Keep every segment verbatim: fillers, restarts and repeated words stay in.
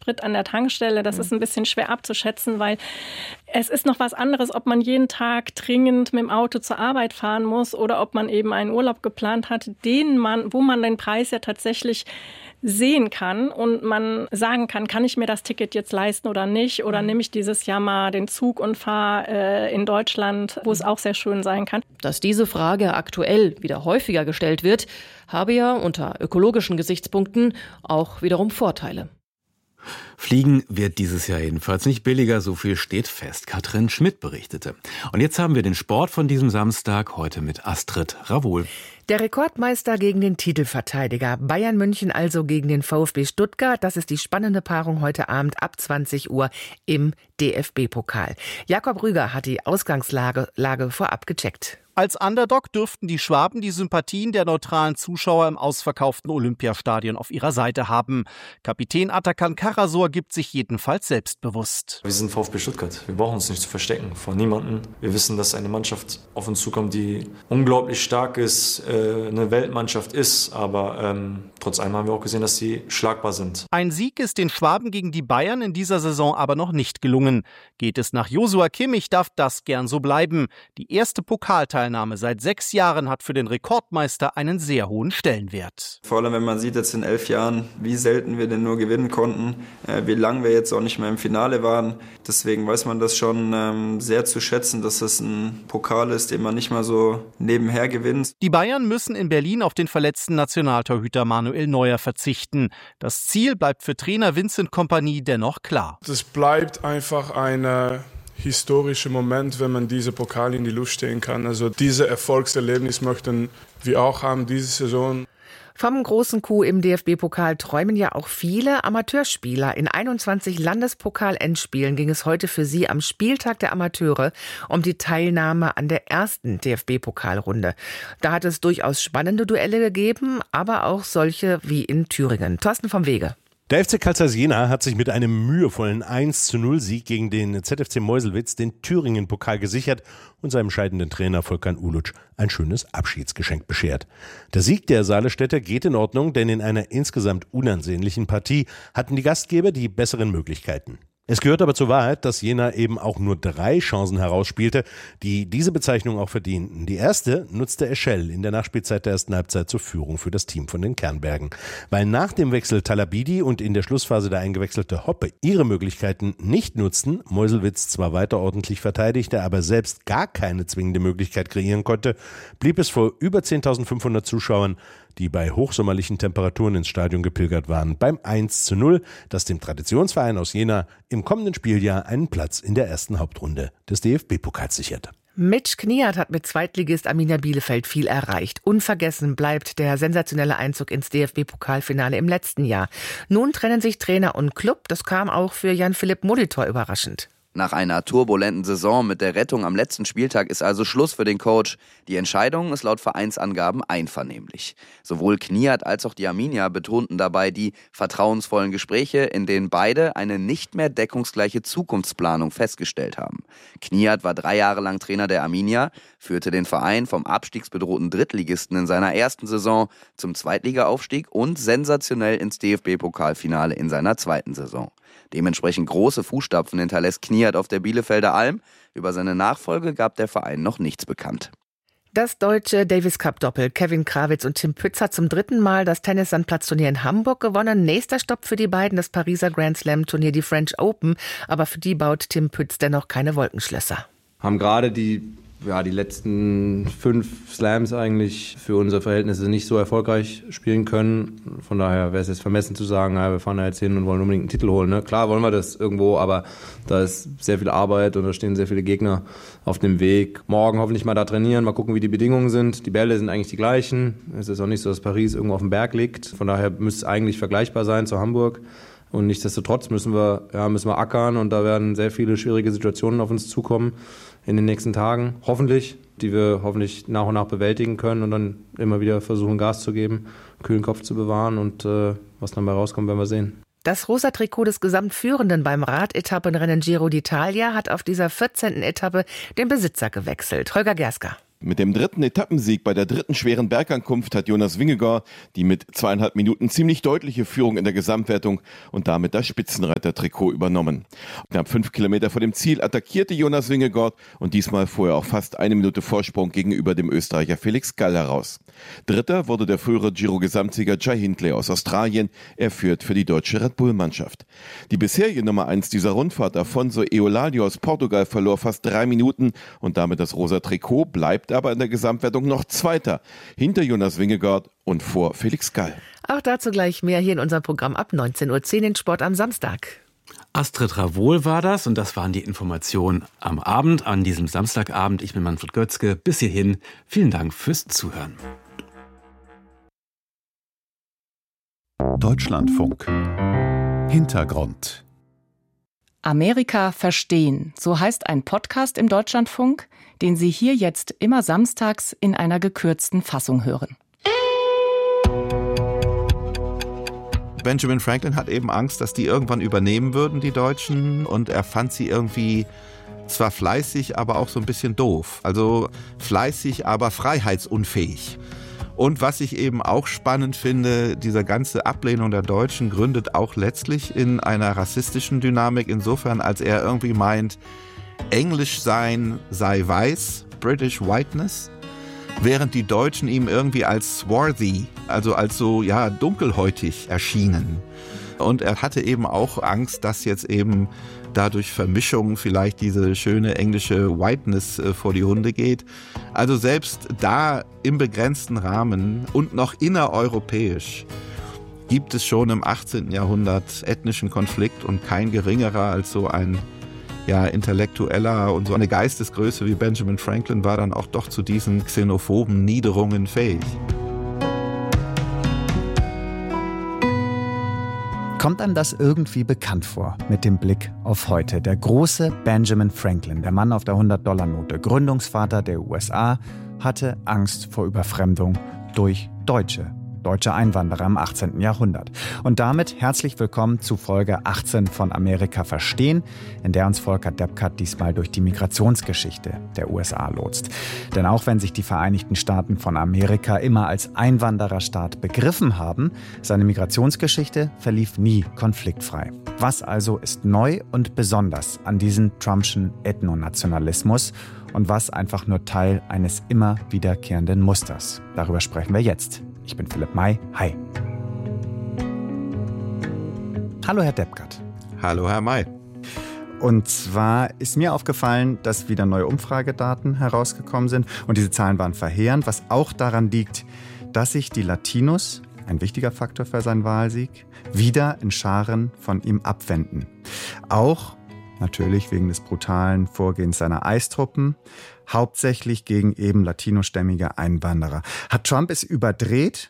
Sprit an der Tankstelle. Das ist ein bisschen schwer abzuschätzen, weil es ist noch was anderes, ob man jeden Tag dringend mit dem Auto zur Arbeit fahren muss oder ob man eben einen Urlaub geplant hat, den man, wo man den Preis ja tatsächlich sehen kann und man sagen kann, kann ich mir das Ticket jetzt leisten oder nicht? Oder nehme ich dieses Jahr mal den Zug und fahre äh, in Deutschland, wo es auch sehr schön sein kann. Dass diese Frage aktuell wieder häufiger gestellt wird, habe ja unter ökologischen Gesichtspunkten auch wiederum Vorteile. Fliegen wird dieses Jahr jedenfalls nicht billiger, so viel steht fest. Katrin Schmidt berichtete. Und jetzt haben wir den Sport von diesem Samstag, heute mit Astrid Ravohl. Der Rekordmeister gegen den Titelverteidiger. Bayern München also gegen den VfB Stuttgart. Das ist die spannende Paarung heute Abend ab zwanzig Uhr im D F B-Pokal. Jakob Rüger hat die Ausgangslage Lage vorab gecheckt. Als Underdog dürften die Schwaben die Sympathien der neutralen Zuschauer im ausverkauften Olympiastadion auf ihrer Seite haben. Kapitän Atakan Karasor gibt sich jedenfalls selbstbewusst. Wir sind VfB Stuttgart. Wir brauchen uns nicht zu verstecken vor niemandem. Wir wissen, dass eine Mannschaft auf uns zukommt, die unglaublich stark ist, äh, eine Weltmannschaft ist. Aber ähm, trotz allem haben wir auch gesehen, dass sie schlagbar sind. Ein Sieg ist den Schwaben gegen die Bayern in dieser Saison aber noch nicht gelungen. Geht es nach Joshua Kimmich, darf das gern so bleiben. Die erste Pokalteilnahme seit sechs Jahren hat für den Rekordmeister einen sehr hohen Stellenwert. Vor allem, wenn man sieht jetzt in elf Jahren, wie selten wir denn nur gewinnen konnten, äh, wie lange wir jetzt auch nicht mehr im Finale waren. Deswegen weiß man das schon ähm, sehr zu schätzen, dass das ein Pokal ist, den man nicht mal so nebenher gewinnt. Die Bayern müssen in Berlin auf den verletzten Nationaltorhüter Manuel Neuer verzichten. Das Ziel bleibt für Trainer Vincent Kompany dennoch klar. Es bleibt einfach eine historischer Moment, wenn man diese Pokal in die Luft stehen kann. Also diese Erfolgserlebnis möchten wir auch haben diese Saison. Vom großen Coup im D F B-Pokal träumen ja auch viele Amateurspieler. In einundzwanzig Landespokal-Endspielen ging es heute für sie am Spieltag der Amateure um die Teilnahme an der ersten D F B-Pokalrunde. Da hat es durchaus spannende Duelle gegeben, aber auch solche wie in Thüringen. Thorsten vom Wege. Der F C Carl Zeiss Jena hat sich mit einem mühevollen eins zu null Sieg gegen den Z F C Meuselwitz den Thüringen-Pokal gesichert und seinem scheidenden Trainer Volkan Uluc ein schönes Abschiedsgeschenk beschert. Der Sieg der Saalestädter geht in Ordnung, denn in einer insgesamt unansehnlichen Partie hatten die Gastgeber die besseren Möglichkeiten. Es gehört aber zur Wahrheit, dass Jena eben auch nur drei Chancen herausspielte, die diese Bezeichnung auch verdienten. Die erste nutzte Eschel in der Nachspielzeit der ersten Halbzeit zur Führung für das Team von den Kernbergen. Weil nach dem Wechsel Talabidi und in der Schlussphase der eingewechselte Hoppe ihre Möglichkeiten nicht nutzten, Meuselwitz zwar weiter ordentlich verteidigte, aber selbst gar keine zwingende Möglichkeit kreieren konnte, blieb es vor über zehntausendfünfhundert Zuschauern, die bei hochsommerlichen Temperaturen ins Stadion gepilgert waren, beim eins zu null, das dem Traditionsverein aus Jena im kommenden Spieljahr einen Platz in der ersten Hauptrunde des D F B-Pokals sichert. Mitch Kniat hat mit Zweitligist Arminia Bielefeld viel erreicht. Unvergessen bleibt der sensationelle Einzug ins D F B-Pokalfinale im letzten Jahr. Nun trennen sich Trainer und Club. Das kam auch für Jan-Philipp Molitor überraschend. Nach einer turbulenten Saison mit der Rettung am letzten Spieltag ist also Schluss für den Coach. Die Entscheidung ist laut Vereinsangaben einvernehmlich. Sowohl Kniat als auch die Arminia betonten dabei die vertrauensvollen Gespräche, in denen beide eine nicht mehr deckungsgleiche Zukunftsplanung festgestellt haben. Kniat war drei Jahre lang Trainer der Arminia, führte den Verein vom abstiegsbedrohten Drittligisten in seiner ersten Saison zum Zweitligaaufstieg und sensationell ins D F B-Pokalfinale in seiner zweiten Saison. Dementsprechend große Fußstapfen hinterlässt Kniat auf der Bielefelder Alm. Über seine Nachfolge gab der Verein noch nichts bekannt. Das deutsche Davis-Cup-Doppel. Kevin Krawitz und Tim Pütz hat zum dritten Mal das Tennis-Sandplatzturnier in Hamburg gewonnen. Nächster Stopp für die beiden, das Pariser Grand Slam-Turnier, die French Open. Aber für die baut Tim Pütz dennoch keine Wolkenschlösser. Haben gerade die ja, die letzten fünf Slams eigentlich für unsere Verhältnisse nicht so erfolgreich spielen können. Von daher wäre es jetzt vermessen zu sagen, ja, wir fahren da jetzt hin und wollen unbedingt einen Titel holen. Ne? Klar wollen wir das irgendwo, aber da ist sehr viel Arbeit und da stehen sehr viele Gegner auf dem Weg. Morgen hoffentlich mal da trainieren, mal gucken, wie die Bedingungen sind. Die Bälle sind eigentlich die gleichen. Es ist auch nicht so, dass Paris irgendwo auf dem Berg liegt. Von daher müsste es eigentlich vergleichbar sein zu Hamburg. Und nichtsdestotrotz müssen wir, ja, müssen wir ackern und da werden sehr viele schwierige Situationen auf uns zukommen in den nächsten Tagen, hoffentlich, die wir hoffentlich nach und nach bewältigen können und dann immer wieder versuchen, Gas zu geben, kühlen Kopf zu bewahren und äh, was dann bei rauskommt, werden wir sehen. Das rosa Trikot des Gesamtführenden beim Radetappenrennen Giro d'Italia hat auf dieser vierzehnten Etappe den Besitzer gewechselt. Holger Gerska. Mit dem dritten Etappensieg bei der dritten schweren Bergankunft hat Jonas Vingegaard die mit zweieinhalb Minuten ziemlich deutliche Führung in der Gesamtwertung und damit das Spitzenreiter-Trikot übernommen. Knapp fünf Kilometer vor dem Ziel attackierte Jonas Vingegaard und diesmal fuhr er auch fast eine Minute Vorsprung gegenüber dem Österreicher Felix Gall heraus. Dritter wurde der frühere Giro-Gesamtsieger Jai Hindley aus Australien. Er führt für die deutsche Red Bull-Mannschaft. Die bisherige Nummer eins dieser Rundfahrt, Afonso Eulalia aus Portugal, verlor fast drei Minuten und damit das rosa Trikot, bleibt aber in der Gesamtwertung noch Zweiter, hinter Jonas Vingegaard und vor Felix Gall. Auch dazu gleich mehr hier in unserem Programm ab neunzehn Uhr zehn in Sport am Samstag. Astrid Ravohl war das und das waren die Informationen am Abend, an diesem Samstagabend. Ich bin Manfred Götzke. Bis hierhin, vielen Dank fürs Zuhören. Deutschlandfunk. Hintergrund. Amerika verstehen, so heißt ein Podcast im Deutschlandfunk, den Sie hier jetzt immer samstags in einer gekürzten Fassung hören. Benjamin Franklin hat eben Angst, dass die irgendwann übernehmen würden, die Deutschen. Und er fand sie irgendwie zwar fleißig, aber auch so ein bisschen doof. Also fleißig, aber freiheitsunfähig. Und was ich eben auch spannend finde, diese ganze Ablehnung der Deutschen gründet auch letztlich in einer rassistischen Dynamik, insofern als er irgendwie meint, Englisch sein sei weiß, British Whiteness, während die Deutschen ihm irgendwie als swarthy, also als so ja dunkelhäutig erschienen. Und er hatte eben auch Angst, dass jetzt eben dadurch Vermischung vielleicht diese schöne englische Whiteness vor die Hunde geht. Also selbst da im begrenzten Rahmen und noch innereuropäisch gibt es schon im achtzehnten Jahrhundert ethnischen Konflikt und kein geringerer als so ein ja, Intellektueller und so eine Geistesgröße wie Benjamin Franklin war dann auch doch zu diesen xenophoben Niederungen fähig. Kommt einem das irgendwie bekannt vor mit dem Blick auf heute? Der große Benjamin Franklin, der Mann auf der hundert-Dollar-Note, Gründungsvater der U S A, hatte Angst vor Überfremdung durch Deutsche. Deutsche Einwanderer im achtzehnten Jahrhundert. Und damit herzlich willkommen zu Folge achtzehn von Amerika verstehen, in der uns Volker Deppkart diesmal durch die Migrationsgeschichte der U S A lotst. Denn auch wenn sich die Vereinigten Staaten von Amerika immer als Einwandererstaat begriffen haben, seine Migrationsgeschichte verlief nie konfliktfrei. Was also ist neu und besonders an diesem Trumpschen Ethnonationalismus und was einfach nur Teil eines immer wiederkehrenden Musters? Darüber sprechen wir jetzt. Ich bin Philipp May. Hi. Hallo, Herr Deppkart. Hallo, Herr May. Und zwar ist mir aufgefallen, dass wieder neue Umfragedaten herausgekommen sind. Und diese Zahlen waren verheerend, was auch daran liegt, dass sich die Latinos, ein wichtiger Faktor für seinen Wahlsieg, wieder in Scharen von ihm abwenden. Auch natürlich wegen des brutalen Vorgehens seiner Eistruppen, hauptsächlich gegen eben latinostämmige Einwanderer. Hat Trump es überdreht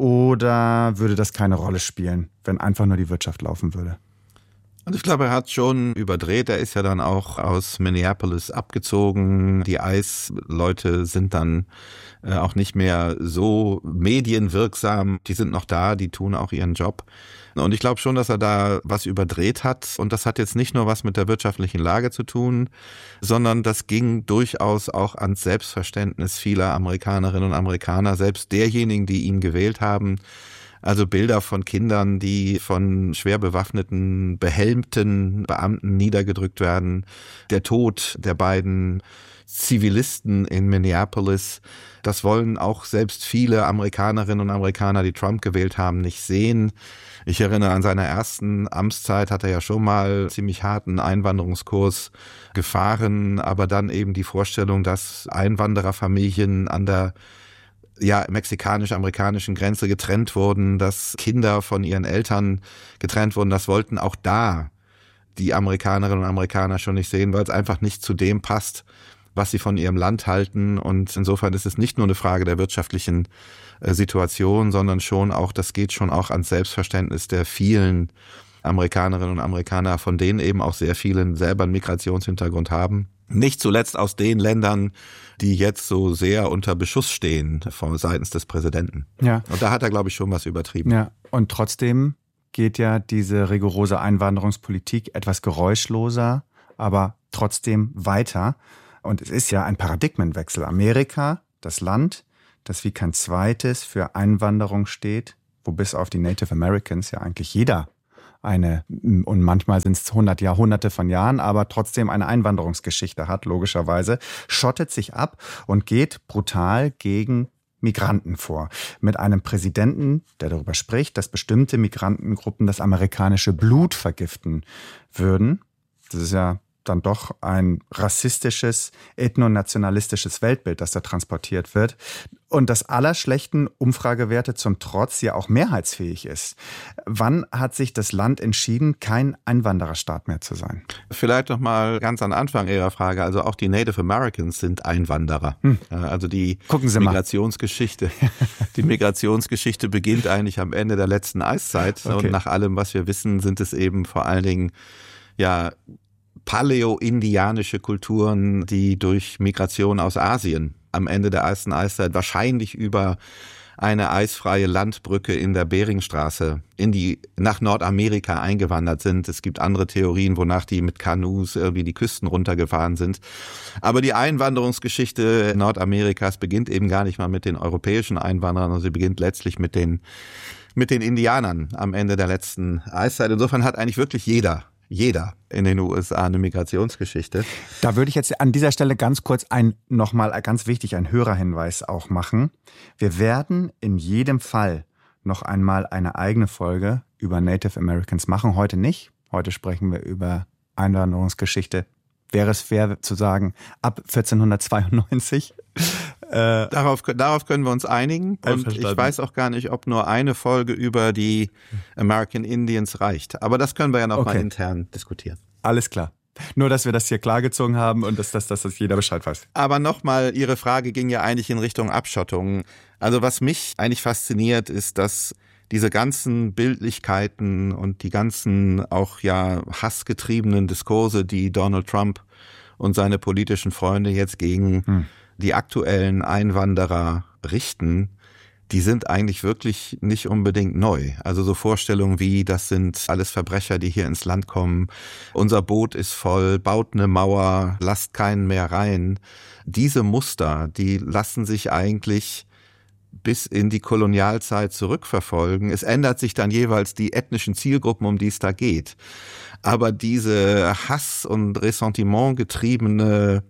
oder würde das keine Rolle spielen, wenn einfach nur die Wirtschaft laufen würde? Also ich glaube, er hat schon überdreht. Er ist ja dann auch aus Minneapolis abgezogen. Die I C E-Leute sind dann äh, auch nicht mehr so medienwirksam. Die sind noch da, die tun auch ihren Job. Und ich glaube schon, dass er da was überdreht hat. Und das hat jetzt nicht nur was mit der wirtschaftlichen Lage zu tun, sondern das ging durchaus auch ans Selbstverständnis vieler Amerikanerinnen und Amerikaner, selbst derjenigen, die ihn gewählt haben. Also Bilder von Kindern, die von schwer bewaffneten, behelmten Beamten niedergedrückt werden. Der Tod der beiden Zivilisten in Minneapolis. Das wollen auch selbst viele Amerikanerinnen und Amerikaner, die Trump gewählt haben, nicht sehen. Ich erinnere, an seiner ersten Amtszeit hat er ja schon mal ziemlich harten Einwanderungskurs gefahren, aber dann eben die Vorstellung, dass Einwandererfamilien an der ja, mexikanisch-amerikanischen Grenze getrennt wurden, dass Kinder von ihren Eltern getrennt wurden, das wollten auch da die Amerikanerinnen und Amerikaner schon nicht sehen, weil es einfach nicht zu dem passt, was sie von ihrem Land halten. Und insofern ist es nicht nur eine Frage der wirtschaftlichen äh, Situation, sondern schon auch, das geht schon auch ans Selbstverständnis der vielen Amerikanerinnen und Amerikaner, von denen eben auch sehr viele selber einen Migrationshintergrund haben. Nicht zuletzt aus den Ländern, die jetzt so sehr unter Beschuss stehen von seitens des Präsidenten. Ja. Und da hat er, glaube ich, schon was übertrieben. Ja. Und trotzdem geht ja diese rigorose Einwanderungspolitik etwas geräuschloser, aber trotzdem weiter. Und es ist ja ein Paradigmenwechsel. Amerika, das Land, das wie kein zweites für Einwanderung steht, wo bis auf die Native Americans ja eigentlich jeder eine, und manchmal sind es hundert Jahrhunderte von Jahren, aber trotzdem eine Einwanderungsgeschichte hat, logischerweise, schottet sich ab und geht brutal gegen Migranten vor. Mit einem Präsidenten, der darüber spricht, dass bestimmte Migrantengruppen das amerikanische Blut vergiften würden. Das ist ja dann doch ein rassistisches, ethnonationalistisches Weltbild, das da transportiert wird. Und das aller schlechten Umfragewerte zum Trotz ja auch mehrheitsfähig ist. Wann hat sich das Land entschieden, kein Einwandererstaat mehr zu sein? Vielleicht noch mal ganz am Anfang Ihrer Frage. Also auch die Native Americans sind Einwanderer. Hm. Also die Migrationsgeschichte, die Migrationsgeschichte beginnt eigentlich am Ende der letzten Eiszeit. Okay. Und nach allem, was wir wissen, sind es eben vor allen Dingen, ja, paläo-indianische Kulturen, die durch Migration aus Asien am Ende der ersten Eiszeit wahrscheinlich über eine eisfreie Landbrücke in der Beringstraße in die, nach Nordamerika eingewandert sind. Es gibt andere Theorien, wonach die mit Kanus irgendwie die Küsten runtergefahren sind. Aber die Einwanderungsgeschichte Nordamerikas beginnt eben gar nicht mal mit den europäischen Einwanderern, sondern sie beginnt letztlich mit den, mit den Indianern am Ende der letzten Eiszeit. Insofern hat eigentlich wirklich jeder Jeder in den U S A eine Migrationsgeschichte. Da würde ich jetzt an dieser Stelle ganz kurz ein, nochmal ganz wichtig, einen Hörerhinweis auch machen. Wir werden in jedem Fall noch einmal eine eigene Folge über Native Americans machen. Heute nicht. Heute sprechen wir über Einwanderungsgeschichte. Wäre es fair zu sagen, ab vierzehnhundertzweiundneunzig? Äh, darauf, darauf können wir uns einigen. Und ich weiß auch gar nicht, ob nur eine Folge über die American Indians reicht. Aber das können wir ja noch okay. mal intern diskutieren. Alles klar. Nur, dass wir das hier klargezogen haben und dass, dass, dass das jeder Bescheid weiß. Aber nochmal, Ihre Frage ging ja eigentlich in Richtung Abschottung. Also was mich eigentlich fasziniert, ist, dass diese ganzen Bildlichkeiten und die ganzen auch ja hassgetriebenen Diskurse, die Donald Trump und seine politischen Freunde jetzt gegen hm. die aktuellen Einwanderer richten, die sind eigentlich wirklich nicht unbedingt neu. Also so Vorstellungen wie, das sind alles Verbrecher, die hier ins Land kommen, unser Boot ist voll, baut eine Mauer, lasst keinen mehr rein. Diese Muster, die lassen sich eigentlich bis in die Kolonialzeit zurückverfolgen. Es ändert sich dann jeweils die ethnischen Zielgruppen, um die es da geht. Aber diese Hass- und Ressentiment getriebene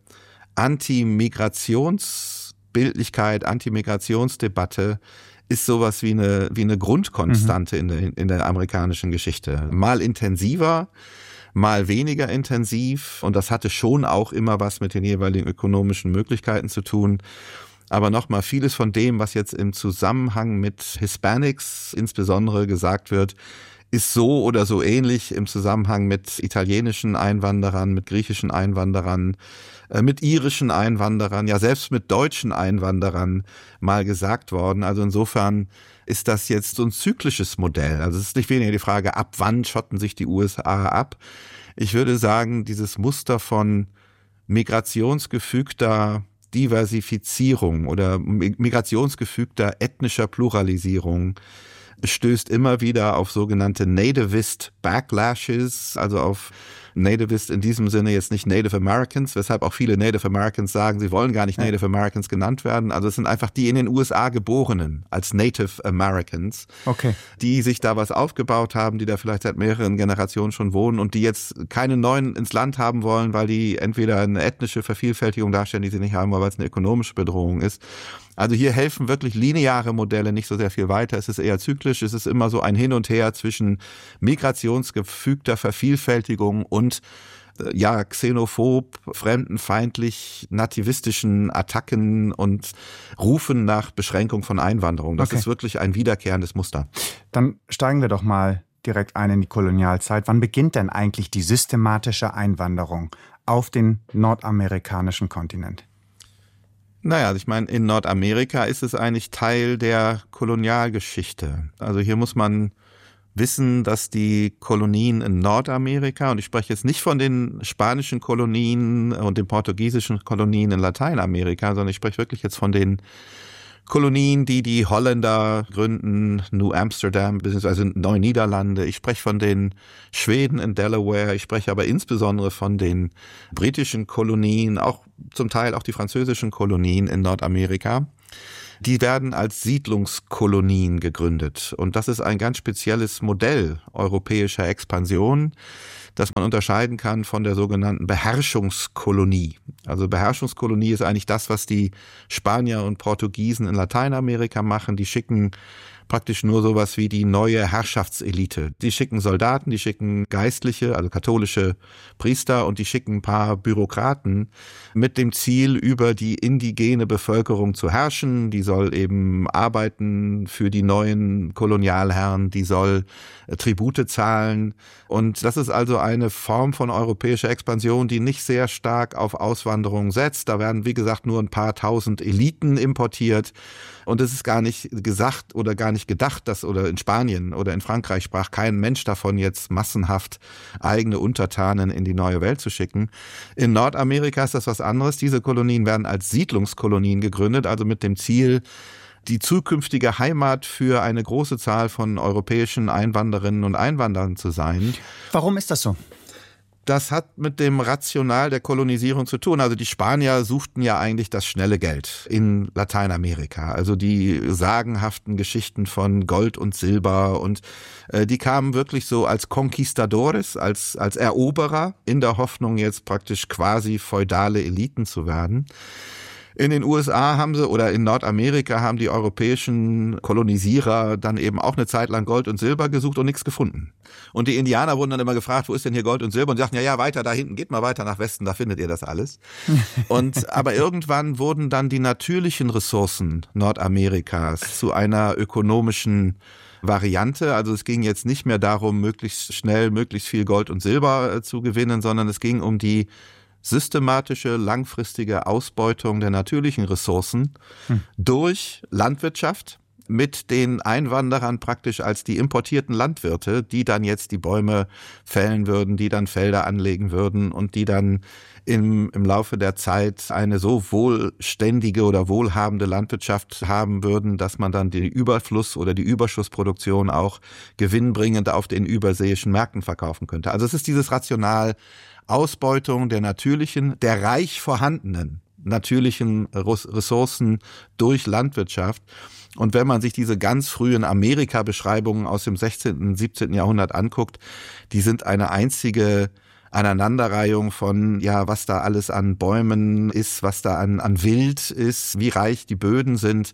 Anti-Migrationsbildlichkeit, Anti-Migrationsdebatte ist sowas wie eine, wie eine Grundkonstante mhm. in der, in der amerikanischen Geschichte. Mal intensiver, mal weniger intensiv. Und das hatte schon auch immer was mit den jeweiligen ökonomischen Möglichkeiten zu tun. Aber nochmal, vieles von dem, was jetzt im Zusammenhang mit Hispanics insbesondere gesagt wird, ist so oder so ähnlich im Zusammenhang mit italienischen Einwanderern, mit griechischen Einwanderern, mit irischen Einwanderern, ja selbst mit deutschen Einwanderern mal gesagt worden. Also insofern ist das jetzt so ein zyklisches Modell. Also es ist nicht weniger die Frage, ab wann schotten sich die U S A ab. Ich würde sagen, dieses Muster von migrationsgefügter Diversifizierung oder migrationsgefügter ethnischer Pluralisierung stößt immer wieder auf sogenannte Nativist Backlashes, also auf Nativist in diesem Sinne jetzt nicht Native Americans, weshalb auch viele Native Americans sagen, sie wollen gar nicht ja. Native Americans genannt werden. Also es sind einfach die in den U S A Geborenen als Native Americans, okay. die sich da was aufgebaut haben, die da vielleicht seit mehreren Generationen schon wohnen und die jetzt keine neuen ins Land haben wollen, weil die entweder eine ethnische Vervielfältigung darstellen, die sie nicht haben, weil es eine ökonomische Bedrohung ist. Also hier helfen wirklich lineare Modelle nicht so sehr viel weiter. Es ist eher zyklisch. Es ist immer so ein Hin und Her zwischen migrationsgefügter Vervielfältigung und ja, xenophob, fremdenfeindlich, nativistischen Attacken und Rufen nach Beschränkung von Einwanderung. Das okay. ist wirklich ein wiederkehrendes Muster. Dann steigen wir doch mal direkt ein in die Kolonialzeit. Wann beginnt denn eigentlich die systematische Einwanderung auf den nordamerikanischen Kontinent? Naja, also ich meine, in Nordamerika ist es eigentlich Teil der Kolonialgeschichte. Also hier muss man wissen, dass die Kolonien in Nordamerika, und ich spreche jetzt nicht von den spanischen Kolonien und den portugiesischen Kolonien in Lateinamerika, sondern ich spreche wirklich jetzt von den Kolonien, die die Holländer gründen, New Amsterdam bzw. Neuniederlande. Ich spreche von den Schweden in Delaware. Ich spreche aber insbesondere von den britischen Kolonien, auch zum Teil auch die französischen Kolonien in Nordamerika. Die werden als Siedlungskolonien gegründet. Und das ist ein ganz spezielles Modell europäischer Expansion, das man unterscheiden kann von der sogenannten Beherrschungskolonie. Also Beherrschungskolonie ist eigentlich das, was die Spanier und Portugiesen in Lateinamerika machen. Die schicken praktisch nur sowas wie die neue Herrschaftselite. Die schicken Soldaten, die schicken Geistliche, also katholische Priester, und die schicken ein paar Bürokraten mit dem Ziel, über die indigene Bevölkerung zu herrschen. Die soll eben arbeiten für die neuen Kolonialherren, die soll Tribute zahlen. Und das ist also eine Form von europäischer Expansion, die nicht sehr stark auf Auswanderung setzt. Da werden, wie gesagt, nur ein paar tausend Eliten importiert. Und es ist gar nicht gesagt oder gar nicht gedacht, dass oder in Spanien oder in Frankreich sprach kein Mensch davon, jetzt massenhaft eigene Untertanen in die neue Welt zu schicken. In Nordamerika ist das was anderes. Diese Kolonien werden als Siedlungskolonien gegründet, also mit dem Ziel, die zukünftige Heimat für eine große Zahl von europäischen Einwanderinnen und Einwanderern zu sein. Warum ist das so? Das hat mit dem Rational der Kolonisierung zu tun. Also die Spanier suchten ja eigentlich das schnelle Geld in Lateinamerika. Also die sagenhaften Geschichten von Gold und Silber, und äh, die kamen wirklich so als Conquistadores, als, als Eroberer, in der Hoffnung, jetzt praktisch quasi feudale Eliten zu werden. In den U S A haben sie, oder in Nordamerika haben die europäischen Kolonisierer dann eben auch eine Zeit lang Gold und Silber gesucht und nichts gefunden. Und die Indianer wurden dann immer gefragt, wo ist denn hier Gold und Silber? Und die sagten, ja, ja, weiter da hinten, geht mal weiter nach Westen, da findet ihr das alles. Und aber irgendwann wurden dann die natürlichen Ressourcen Nordamerikas zu einer ökonomischen Variante. Also es ging jetzt nicht mehr darum, möglichst schnell, möglichst viel Gold und Silber zu gewinnen, sondern es ging um die systematische, langfristige Ausbeutung der natürlichen Ressourcen hm. durch Landwirtschaft mit den Einwanderern praktisch als die importierten Landwirte, die dann jetzt die Bäume fällen würden, die dann Felder anlegen würden und die dann im, im Laufe der Zeit eine so wohlständige oder wohlhabende Landwirtschaft haben würden, dass man dann den Überfluss oder die Überschussproduktion auch gewinnbringend auf den überseeischen Märkten verkaufen könnte. Also es ist dieses Rational Ausbeutung der natürlichen, der reich vorhandenen natürlichen Ressourcen durch Landwirtschaft. Und wenn man sich diese ganz frühen Amerika-Beschreibungen aus dem sechzehnten, siebzehnten Jahrhundert anguckt, die sind eine einzige Aneinanderreihung von, ja, was da alles an Bäumen ist, was da an, an Wild ist, wie reich die Böden sind.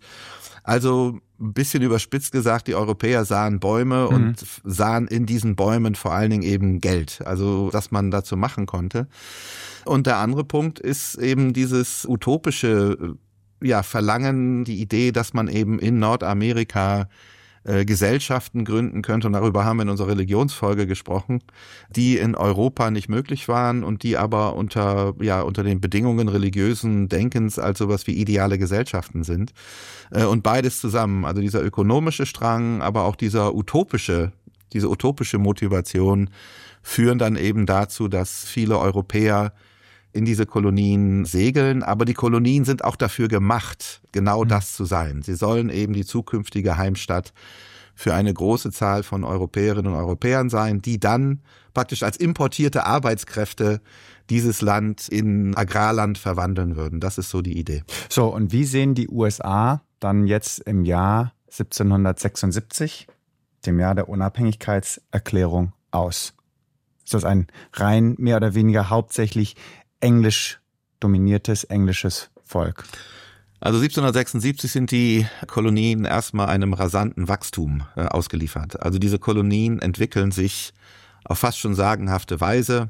Also ein bisschen überspitzt gesagt, die Europäer sahen Bäume mhm. und sahen in diesen Bäumen vor allen Dingen eben Geld, also was man dazu machen konnte. Und der andere Punkt ist eben dieses utopische ja, Verlangen, die Idee, dass man eben in Nordamerika äh, Gesellschaften gründen könnte, und darüber haben wir in unserer Religionsfolge gesprochen, die in Europa nicht möglich waren und die aber unter ja unter den Bedingungen religiösen Denkens als sowas wie ideale Gesellschaften sind. Äh, und beides zusammen, also dieser ökonomische Strang, aber auch dieser utopische, diese utopische Motivation führen dann eben dazu, dass viele Europäer in diese Kolonien segeln, aber die Kolonien sind auch dafür gemacht, genau das zu sein. Sie sollen eben die zukünftige Heimstatt für eine große Zahl von Europäerinnen und Europäern sein, die dann praktisch als importierte Arbeitskräfte dieses Land in Agrarland verwandeln würden. Das ist so die Idee. So, und wie sehen die U S A dann jetzt im Jahr siebzehnhundertsechsundsiebzig, dem Jahr der Unabhängigkeitserklärung, aus? Ist das ein rein mehr oder weniger hauptsächlich englisch dominiertes englisches Volk? Also siebzehnhundertsechsundsiebzig sind die Kolonien erstmal einem rasanten Wachstum äh, ausgeliefert. Also diese Kolonien entwickeln sich auf fast schon sagenhafte Weise.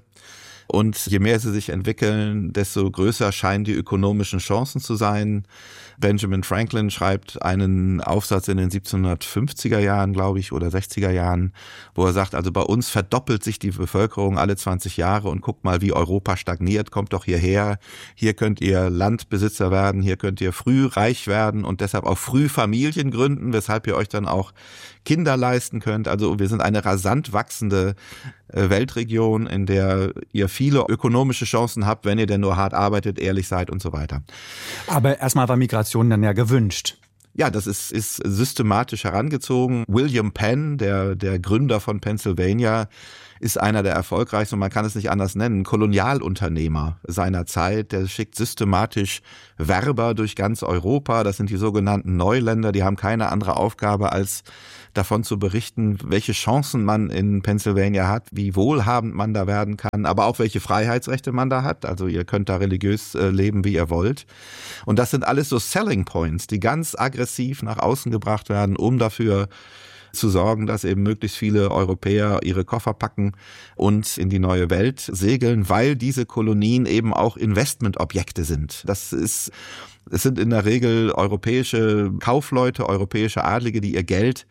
Und je mehr sie sich entwickeln, desto größer scheinen die ökonomischen Chancen zu sein. Benjamin Franklin schreibt einen Aufsatz in den siebzehnhundertfünfziger Jahren, glaube ich, oder sechziger Jahren, wo er sagt, also bei uns verdoppelt sich die Bevölkerung alle zwanzig Jahre und guckt mal, wie Europa stagniert, kommt doch hierher. Hier könnt ihr Landbesitzer werden, hier könnt ihr früh reich werden und deshalb auch früh Familien gründen, weshalb ihr euch dann auch Kinder leisten könnt. Also wir sind eine rasant wachsende Weltregion, in der ihr viele ökonomische Chancen habt, wenn ihr denn nur hart arbeitet, ehrlich seid und so weiter. Aber erstmal war Migration dann ja gewünscht. Ja, das ist, ist systematisch herangezogen. William Penn, der, der Gründer von Pennsylvania, ist einer der erfolgreichsten, und man kann es nicht anders nennen, Kolonialunternehmer seiner Zeit. Der schickt systematisch Werber durch ganz Europa. Das sind die sogenannten Neuländer. Die haben keine andere Aufgabe, als davon zu berichten, welche Chancen man in Pennsylvania hat, wie wohlhabend man da werden kann, aber auch welche Freiheitsrechte man da hat. Also ihr könnt da religiös äh, leben, wie ihr wollt. Und das sind alles so Selling Points, die ganz aggressiv nach außen gebracht werden, um dafür zu sorgen, dass eben möglichst viele Europäer ihre Koffer packen und in die neue Welt segeln, weil diese Kolonien eben auch Investmentobjekte sind. Das ist, es sind in der Regel europäische Kaufleute, europäische Adlige, die ihr Geld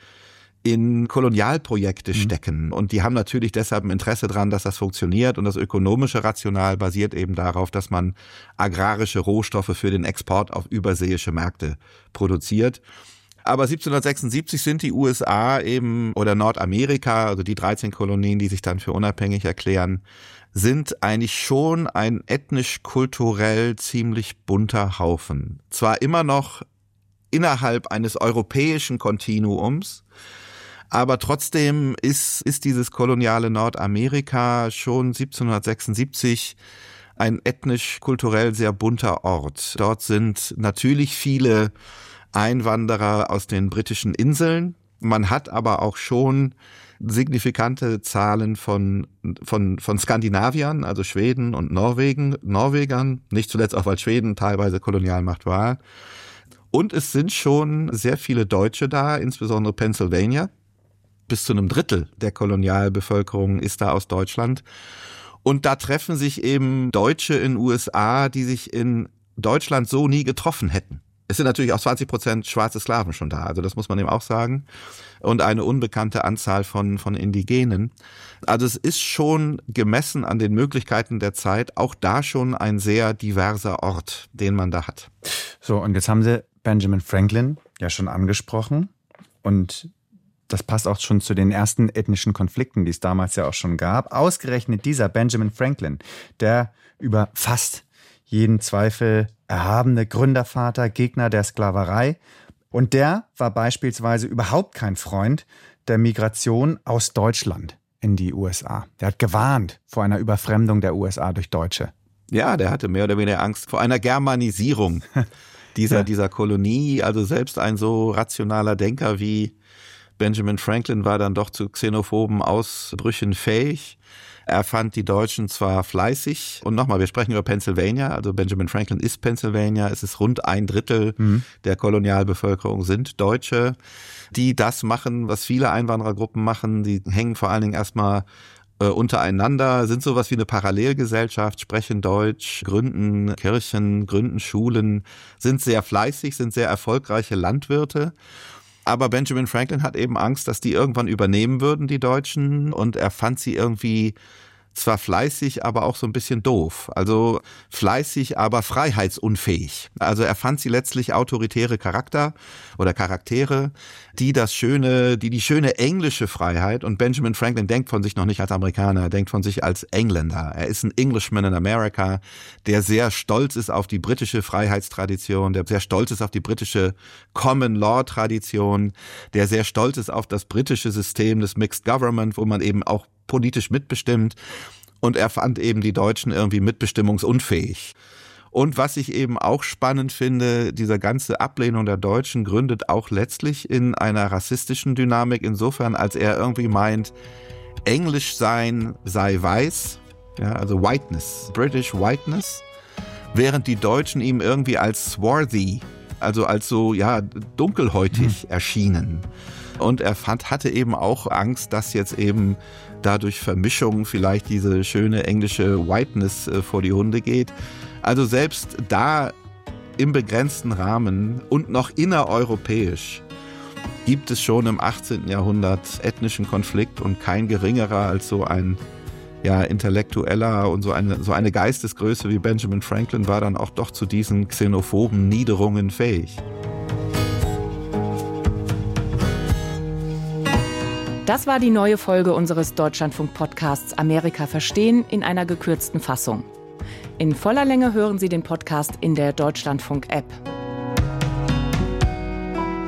in Kolonialprojekte stecken. Mhm. Und die haben natürlich deshalb ein Interesse daran, dass das funktioniert. Und das ökonomische Rational basiert eben darauf, dass man agrarische Rohstoffe für den Export auf überseeische Märkte produziert. Aber siebzehnhundertsechsundsiebzig sind die U S A eben, oder Nordamerika, also die dreizehn Kolonien, die sich dann für unabhängig erklären, sind eigentlich schon ein ethnisch-kulturell ziemlich bunter Haufen. Zwar immer noch innerhalb eines europäischen Kontinuums, aber trotzdem ist, ist dieses koloniale Nordamerika schon siebzehnhundertsechsundsiebzig ein ethnisch-kulturell sehr bunter Ort. Dort sind natürlich viele Einwanderer aus den britischen Inseln. Man hat aber auch schon signifikante Zahlen von, von, von Skandinaviern, also Schweden und Norwegen, Norwegern, nicht zuletzt auch, weil Schweden teilweise Kolonialmacht war. Und es sind schon sehr viele Deutsche da, insbesondere Pennsylvania. Bis zu einem Drittel der Kolonialbevölkerung ist da aus Deutschland. Und da treffen sich eben Deutsche in U S A, die sich in Deutschland so nie getroffen hätten. Es sind natürlich auch zwanzig Prozent schwarze Sklaven schon da, also das muss man eben auch sagen. Und eine unbekannte Anzahl von, von Indigenen. Also es ist schon gemessen an den Möglichkeiten der Zeit auch da schon ein sehr diverser Ort, den man da hat. So, und jetzt haben Sie Benjamin Franklin ja schon angesprochen. Und das passt auch schon zu den ersten ethnischen Konflikten, die es damals ja auch schon gab. Ausgerechnet dieser Benjamin Franklin, der über fast jeden Zweifel erhabene Gründervater, Gegner der Sklaverei. Und der war beispielsweise überhaupt kein Freund der Migration aus Deutschland in die U S A. Der hat gewarnt vor einer Überfremdung der U S A durch Deutsche. Ja, der hatte mehr oder weniger Angst vor einer Germanisierung dieser, ja. dieser Kolonie. Also selbst ein so rationaler Denker wie Benjamin Franklin war dann doch zu xenophoben Ausbrüchen fähig. Er fand die Deutschen zwar fleißig, und nochmal, wir sprechen über Pennsylvania, also Benjamin Franklin ist Pennsylvania, es ist rund ein Drittel mhm. der Kolonialbevölkerung sind Deutsche, die das machen, was viele Einwanderergruppen machen, die hängen vor allen Dingen erstmal äh, untereinander, sind sowas wie eine Parallelgesellschaft, sprechen Deutsch, gründen Kirchen, gründen Schulen, sind sehr fleißig, sind sehr erfolgreiche Landwirte. Aber Benjamin Franklin hat eben Angst, dass die irgendwann übernehmen würden, die Deutschen. Und er fand sie irgendwie zwar fleißig, aber auch so ein bisschen doof. Also fleißig, aber freiheitsunfähig. Also er fand sie letztlich autoritäre Charakter oder Charaktere, die das schöne, die die schöne englische Freiheit, und Benjamin Franklin denkt von sich noch nicht als Amerikaner, er denkt von sich als Engländer. Er ist ein Englishman in America, der sehr stolz ist auf die britische Freiheitstradition, der sehr stolz ist auf die britische Common Law Tradition, der sehr stolz ist auf das britische System des Mixed Government, wo man eben auch politisch mitbestimmt, und er fand eben die Deutschen irgendwie mitbestimmungsunfähig. Und was ich eben auch spannend finde, diese ganze Ablehnung der Deutschen gründet auch letztlich in einer rassistischen Dynamik, insofern als er irgendwie meint, Englisch sein sei weiß, ja, also Whiteness, British Whiteness, während die Deutschen ihm irgendwie als swarthy, also als so ja dunkelhäutig hm. erschienen. Und er fand, hatte eben auch Angst, dass jetzt eben dadurch Vermischung vielleicht diese schöne englische Whiteness äh, vor die Hunde geht. Also selbst da im begrenzten Rahmen und noch innereuropäisch gibt es schon im achtzehnten Jahrhundert ethnischen Konflikt, und kein geringerer als so ein ja, intellektueller und so eine, so eine Geistesgröße wie Benjamin Franklin war dann auch doch zu diesen xenophoben Niederungen fähig. Das war die neue Folge unseres Deutschlandfunk-Podcasts Amerika verstehen in einer gekürzten Fassung. In voller Länge hören Sie den Podcast in der Deutschlandfunk-App.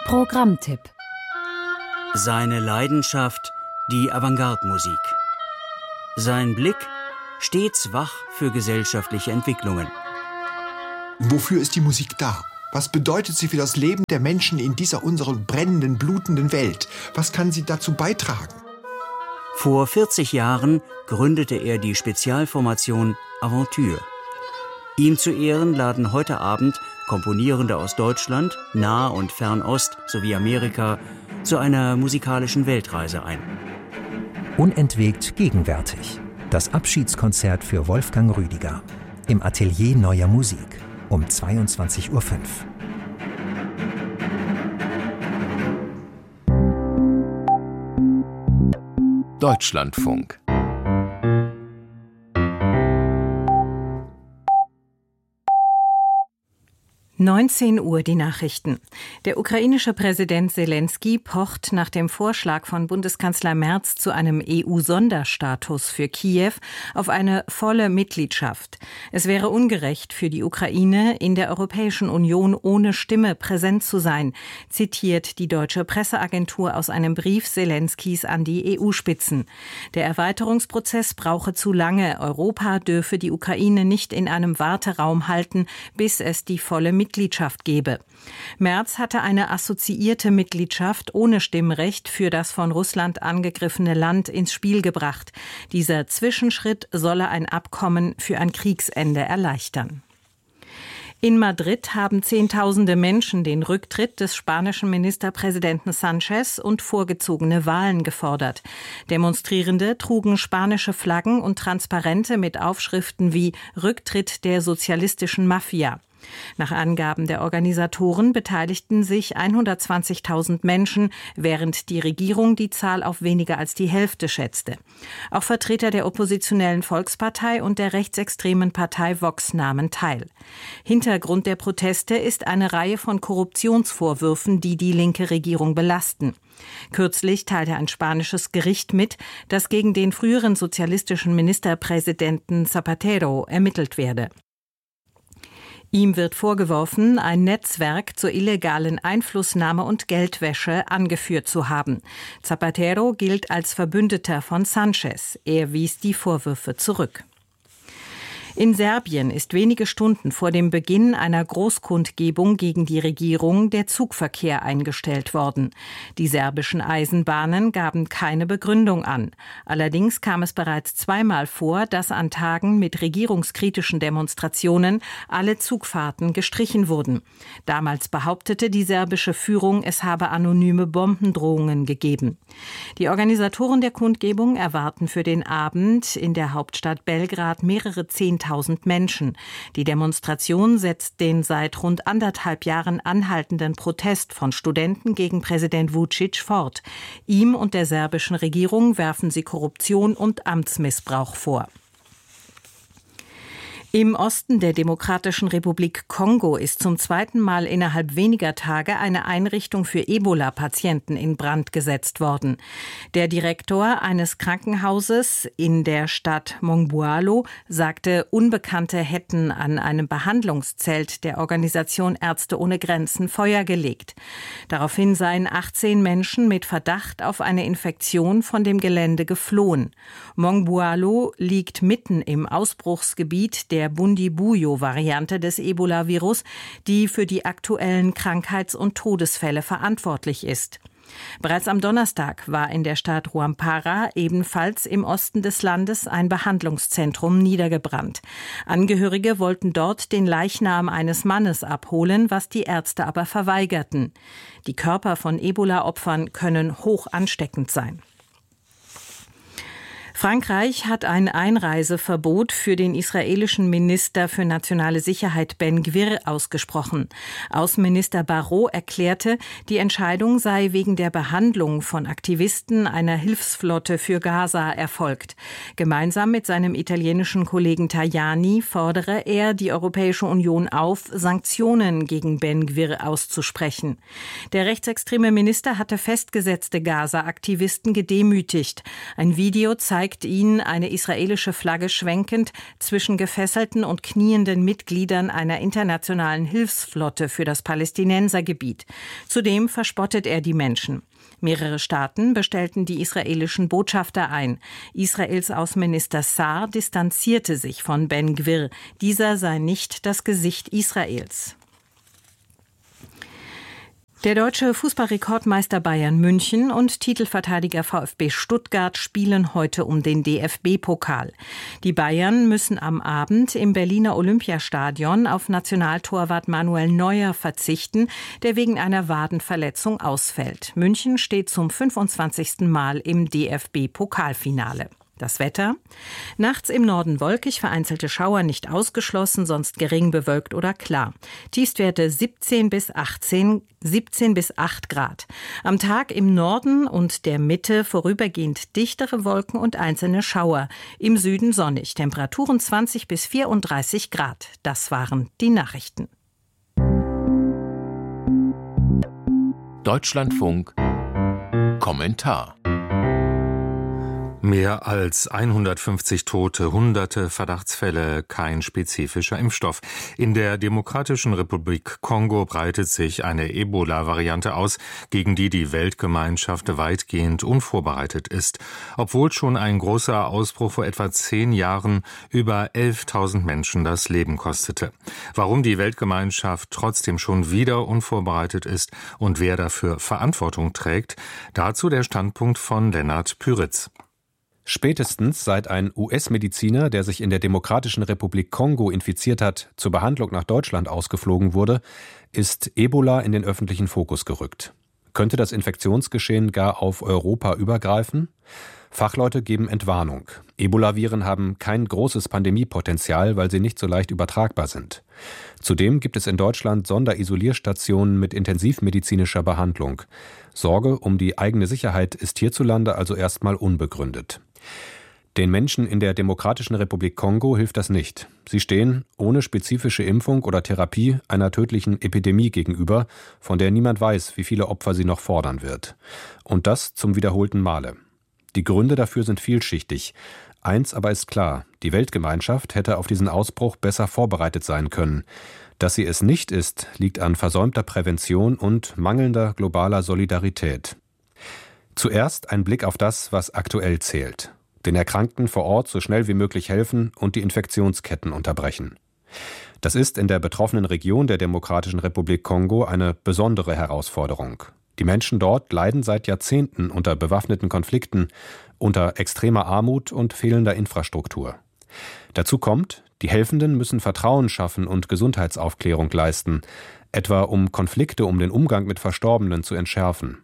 Programmtipp. Seine Leidenschaft, die Avantgarde-Musik. Sein Blick, stets wach für gesellschaftliche Entwicklungen. Wofür ist die Musik da? Was bedeutet sie für das Leben der Menschen in dieser unseren brennenden, blutenden Welt? Was kann sie dazu beitragen? Vor vierzig Jahren gründete er die Spezialformation Aventure. Ihm zu Ehren laden heute Abend Komponierende aus Deutschland, Nah- und Fernost sowie Amerika zu einer musikalischen Weltreise ein. Unentwegt gegenwärtig. Das Abschiedskonzert für Wolfgang Rüdiger. Im Atelier Neuer Musik um zweiundzwanzig Uhr fünf. Deutschlandfunk. neunzehn Uhr die Nachrichten. Der ukrainische Präsident Selenskyj pocht nach dem Vorschlag von Bundeskanzler Merz zu einem E U-Sonderstatus für Kiew auf eine volle Mitgliedschaft. Es wäre ungerecht für die Ukraine, in der Europäischen Union ohne Stimme präsent zu sein, zitiert die deutsche Presseagentur aus einem Brief Selenskyjs an die E U-Spitzen. Der Erweiterungsprozess brauche zu lange. Europa dürfe die Ukraine nicht in einem Warteraum halten, bis es die volle Mitgliedschaft Mitgliedschaft gebe. Merz hatte eine assoziierte Mitgliedschaft ohne Stimmrecht für das von Russland angegriffene Land ins Spiel gebracht. Dieser Zwischenschritt solle ein Abkommen für ein Kriegsende erleichtern. In Madrid haben Zehntausende Menschen den Rücktritt des spanischen Ministerpräsidenten Sánchez und vorgezogene Wahlen gefordert. Demonstrierende trugen spanische Flaggen und Transparente mit Aufschriften wie Rücktritt der sozialistischen Mafia. Nach Angaben der Organisatoren beteiligten sich hundertzwanzigtausend Menschen, während die Regierung die Zahl auf weniger als die Hälfte schätzte. Auch Vertreter der oppositionellen Volkspartei und der rechtsextremen Partei Vox nahmen teil. Hintergrund der Proteste ist eine Reihe von Korruptionsvorwürfen, die die linke Regierung belasten. Kürzlich teilte ein spanisches Gericht mit, dass gegen den früheren sozialistischen Ministerpräsidenten Zapatero ermittelt werde. Ihm wird vorgeworfen, ein Netzwerk zur illegalen Einflussnahme und Geldwäsche angeführt zu haben. Zapatero gilt als Verbündeter von Sánchez. Er wies die Vorwürfe zurück. In Serbien ist wenige Stunden vor dem Beginn einer Großkundgebung gegen die Regierung der Zugverkehr eingestellt worden. Die serbischen Eisenbahnen gaben keine Begründung an. Allerdings kam es bereits zweimal vor, dass an Tagen mit regierungskritischen Demonstrationen alle Zugfahrten gestrichen wurden. Damals behauptete die serbische Führung, es habe anonyme Bombendrohungen gegeben. Die Organisatoren der Kundgebung erwarten für den Abend in der Hauptstadt Belgrad mehrere Zehntausend Menschen. Die Demonstration setzt den seit rund anderthalb Jahren anhaltenden Protest von Studenten gegen Präsident Vučić fort. Ihm und der serbischen Regierung werfen sie Korruption und Amtsmissbrauch vor. Im Osten der Demokratischen Republik Kongo ist zum zweiten Mal innerhalb weniger Tage eine Einrichtung für Ebola-Patienten in Brand gesetzt worden. Der Direktor eines Krankenhauses in der Stadt Mongbualo sagte, Unbekannte hätten an einem Behandlungszelt der Organisation Ärzte ohne Grenzen Feuer gelegt. Daraufhin seien achtzehn Menschen mit Verdacht auf eine Infektion von dem Gelände geflohen. Mongbualo liegt mitten im Ausbruchsgebiet der der Bundibugyo-Variante des Ebola-Virus, die für die aktuellen Krankheits- und Todesfälle verantwortlich ist. Bereits am Donnerstag war in der Stadt Rwampara, ebenfalls im Osten des Landes, ein Behandlungszentrum niedergebrannt. Angehörige wollten dort den Leichnam eines Mannes abholen, was die Ärzte aber verweigerten. Die Körper von Ebola-Opfern können hoch ansteckend sein. Frankreich hat ein Einreiseverbot für den israelischen Minister für nationale Sicherheit Ben Gvir ausgesprochen. Außenminister Barrot erklärte, die Entscheidung sei wegen der Behandlung von Aktivisten einer Hilfsflotte für Gaza erfolgt. Gemeinsam mit seinem italienischen Kollegen Tajani fordere er die Europäische Union auf, Sanktionen gegen Ben Gvir auszusprechen. Der rechtsextreme Minister hatte festgesetzte Gaza-Aktivisten gedemütigt. Ein Video zeigt zeigt ihn, eine israelische Flagge schwenkend, zwischen gefesselten und knienden Mitgliedern einer internationalen Hilfsflotte für das Palästinensergebiet. Zudem verspottet er die Menschen. Mehrere Staaten bestellten die israelischen Botschafter ein. Israels Außenminister Saar distanzierte sich von Ben Gvir. Dieser sei nicht das Gesicht Israels. Der deutsche Fußballrekordmeister Bayern München und Titelverteidiger VfB Stuttgart spielen heute um den D F B-Pokal. Die Bayern müssen am Abend im Berliner Olympiastadion auf Nationaltorwart Manuel Neuer verzichten, der wegen einer Wadenverletzung ausfällt. München steht zum fünfundzwanzigsten Mal im D F B-Pokalfinale. Das Wetter? Nachts im Norden wolkig, vereinzelte Schauer nicht ausgeschlossen, sonst gering bewölkt oder klar. Tiefstwerte siebzehn bis achtzehn, siebzehn bis acht Grad. Am Tag im Norden und der Mitte vorübergehend dichtere Wolken und einzelne Schauer. Im Süden sonnig. Temperaturen zwanzig bis vierunddreißig Grad. Das waren die Nachrichten. Deutschlandfunk Kommentar. Mehr als hundertfünfzig Tote, hunderte Verdachtsfälle, kein spezifischer Impfstoff. In der Demokratischen Republik Kongo breitet sich eine Ebola-Variante aus, gegen die die Weltgemeinschaft weitgehend unvorbereitet ist. Obwohl schon ein großer Ausbruch vor etwa zehn Jahren über elftausend Menschen das Leben kostete. Warum die Weltgemeinschaft trotzdem schon wieder unvorbereitet ist und wer dafür Verantwortung trägt, dazu der Standpunkt von Lennart Püritz. Spätestens seit ein U S-Mediziner, der sich in der Demokratischen Republik Kongo infiziert hat, zur Behandlung nach Deutschland ausgeflogen wurde, ist Ebola in den öffentlichen Fokus gerückt. Könnte das Infektionsgeschehen gar auf Europa übergreifen? Fachleute geben Entwarnung. Ebola-Viren haben kein großes Pandemiepotenzial, weil sie nicht so leicht übertragbar sind. Zudem gibt es in Deutschland Sonderisolierstationen mit intensivmedizinischer Behandlung. Sorge um die eigene Sicherheit ist hierzulande also erstmal unbegründet. Den Menschen in der Demokratischen Republik Kongo hilft das nicht. Sie stehen ohne spezifische Impfung oder Therapie einer tödlichen Epidemie gegenüber, von der niemand weiß, wie viele Opfer sie noch fordern wird. Und das zum wiederholten Male. Die Gründe dafür sind vielschichtig. Eins aber ist klar, die Weltgemeinschaft hätte auf diesen Ausbruch besser vorbereitet sein können. Dass sie es nicht ist, liegt an versäumter Prävention und mangelnder globaler Solidarität. Zuerst ein Blick auf das, was aktuell zählt. Den Erkrankten vor Ort so schnell wie möglich helfen und die Infektionsketten unterbrechen. Das ist in der betroffenen Region der Demokratischen Republik Kongo eine besondere Herausforderung. Die Menschen dort leiden seit Jahrzehnten unter bewaffneten Konflikten, unter extremer Armut und fehlender Infrastruktur. Dazu kommt, die Helfenden müssen Vertrauen schaffen und Gesundheitsaufklärung leisten, etwa um Konflikte um den Umgang mit Verstorbenen zu entschärfen.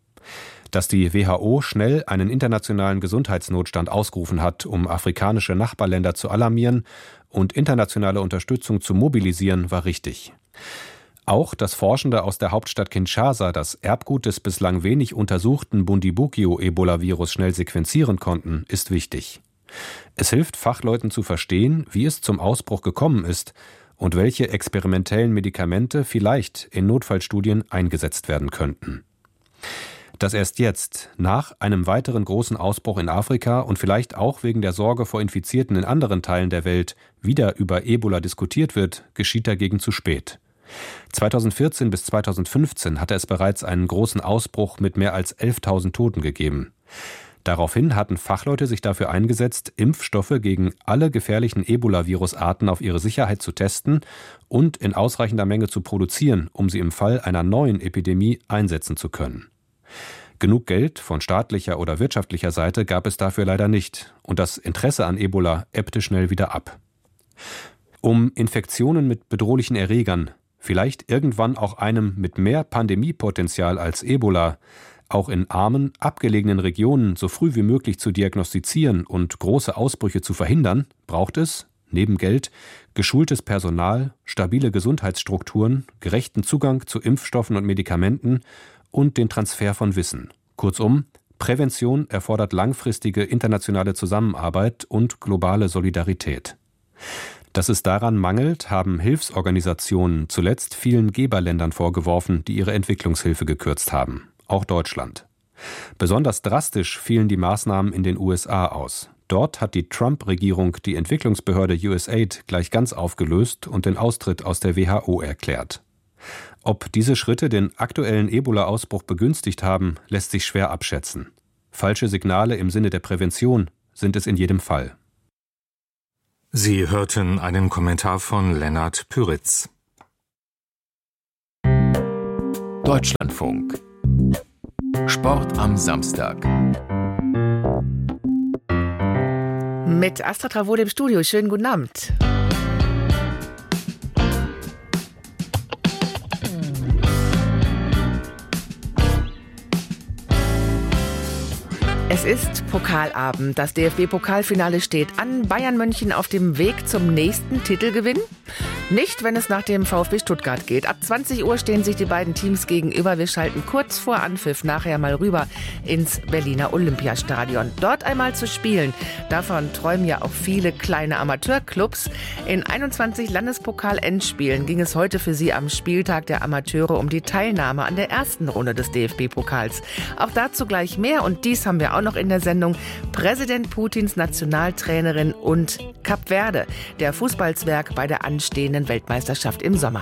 Dass die W H O schnell einen internationalen Gesundheitsnotstand ausgerufen hat, um afrikanische Nachbarländer zu alarmieren und internationale Unterstützung zu mobilisieren, war richtig. Auch, dass Forschende aus der Hauptstadt Kinshasa das Erbgut des bislang wenig untersuchten Bundibugyo-Ebola-Virus schnell sequenzieren konnten, ist wichtig. Es hilft Fachleuten zu verstehen, wie es zum Ausbruch gekommen ist und welche experimentellen Medikamente vielleicht in Notfallstudien eingesetzt werden könnten. Dass erst jetzt, nach einem weiteren großen Ausbruch in Afrika und vielleicht auch wegen der Sorge vor Infizierten in anderen Teilen der Welt, wieder über Ebola diskutiert wird, geschieht dagegen zu spät. zweitausendvierzehn bis zweitausendfünfzehn hatte es bereits einen großen Ausbruch mit mehr als elftausend Toten gegeben. Daraufhin hatten Fachleute sich dafür eingesetzt, Impfstoffe gegen alle gefährlichen Ebola-Virusarten auf ihre Sicherheit zu testen und in ausreichender Menge zu produzieren, um sie im Fall einer neuen Epidemie einsetzen zu können. Genug Geld von staatlicher oder wirtschaftlicher Seite gab es dafür leider nicht und das Interesse an Ebola ebbte schnell wieder ab. Um Infektionen mit bedrohlichen Erregern, vielleicht irgendwann auch einem mit mehr Pandemiepotenzial als Ebola, auch in armen, abgelegenen Regionen so früh wie möglich zu diagnostizieren und große Ausbrüche zu verhindern, braucht es, neben Geld, geschultes Personal, stabile Gesundheitsstrukturen, gerechten Zugang zu Impfstoffen und Medikamenten und den Transfer von Wissen. Kurzum, Prävention erfordert langfristige internationale Zusammenarbeit und globale Solidarität. Dass es daran mangelt, haben Hilfsorganisationen zuletzt vielen Geberländern vorgeworfen, die ihre Entwicklungshilfe gekürzt haben. Auch Deutschland. Besonders drastisch fielen die Maßnahmen in den U S A aus. Dort hat die Trump-Regierung die Entwicklungsbehörde U S A I D gleich ganz aufgelöst und den Austritt aus der W H O erklärt. Ob diese Schritte den aktuellen Ebola-Ausbruch begünstigt haben, lässt sich schwer abschätzen. Falsche Signale im Sinne der Prävention sind es in jedem Fall. Sie hörten einen Kommentar von Lennart Püritz. Deutschlandfunk. Sport am Samstag. Mit Astrid Travode im Studio. Schönen guten Abend. Es ist Pokalabend. Das D F B-Pokalfinale steht an. Bayern München auf dem Weg zum nächsten Titelgewinn? Nicht, wenn es nach dem VfB Stuttgart geht. Ab zwanzig Uhr stehen sich die beiden Teams gegenüber. Wir schalten kurz vor Anpfiff nachher mal rüber ins Berliner Olympiastadion. Dort einmal zu spielen, davon träumen ja auch viele kleine Amateurclubs. In einundzwanzig Landespokal-Endspielen ging es heute für sie am Spieltag der Amateure um die Teilnahme an der ersten Runde des D F B-Pokals. Auch dazu gleich mehr und dies haben wir auch noch in der Sendung. Präsident Putins Nationaltrainerin und Kap Verde, der Fußballzwerg bei der anstehenden Weltmeisterschaft im Sommer.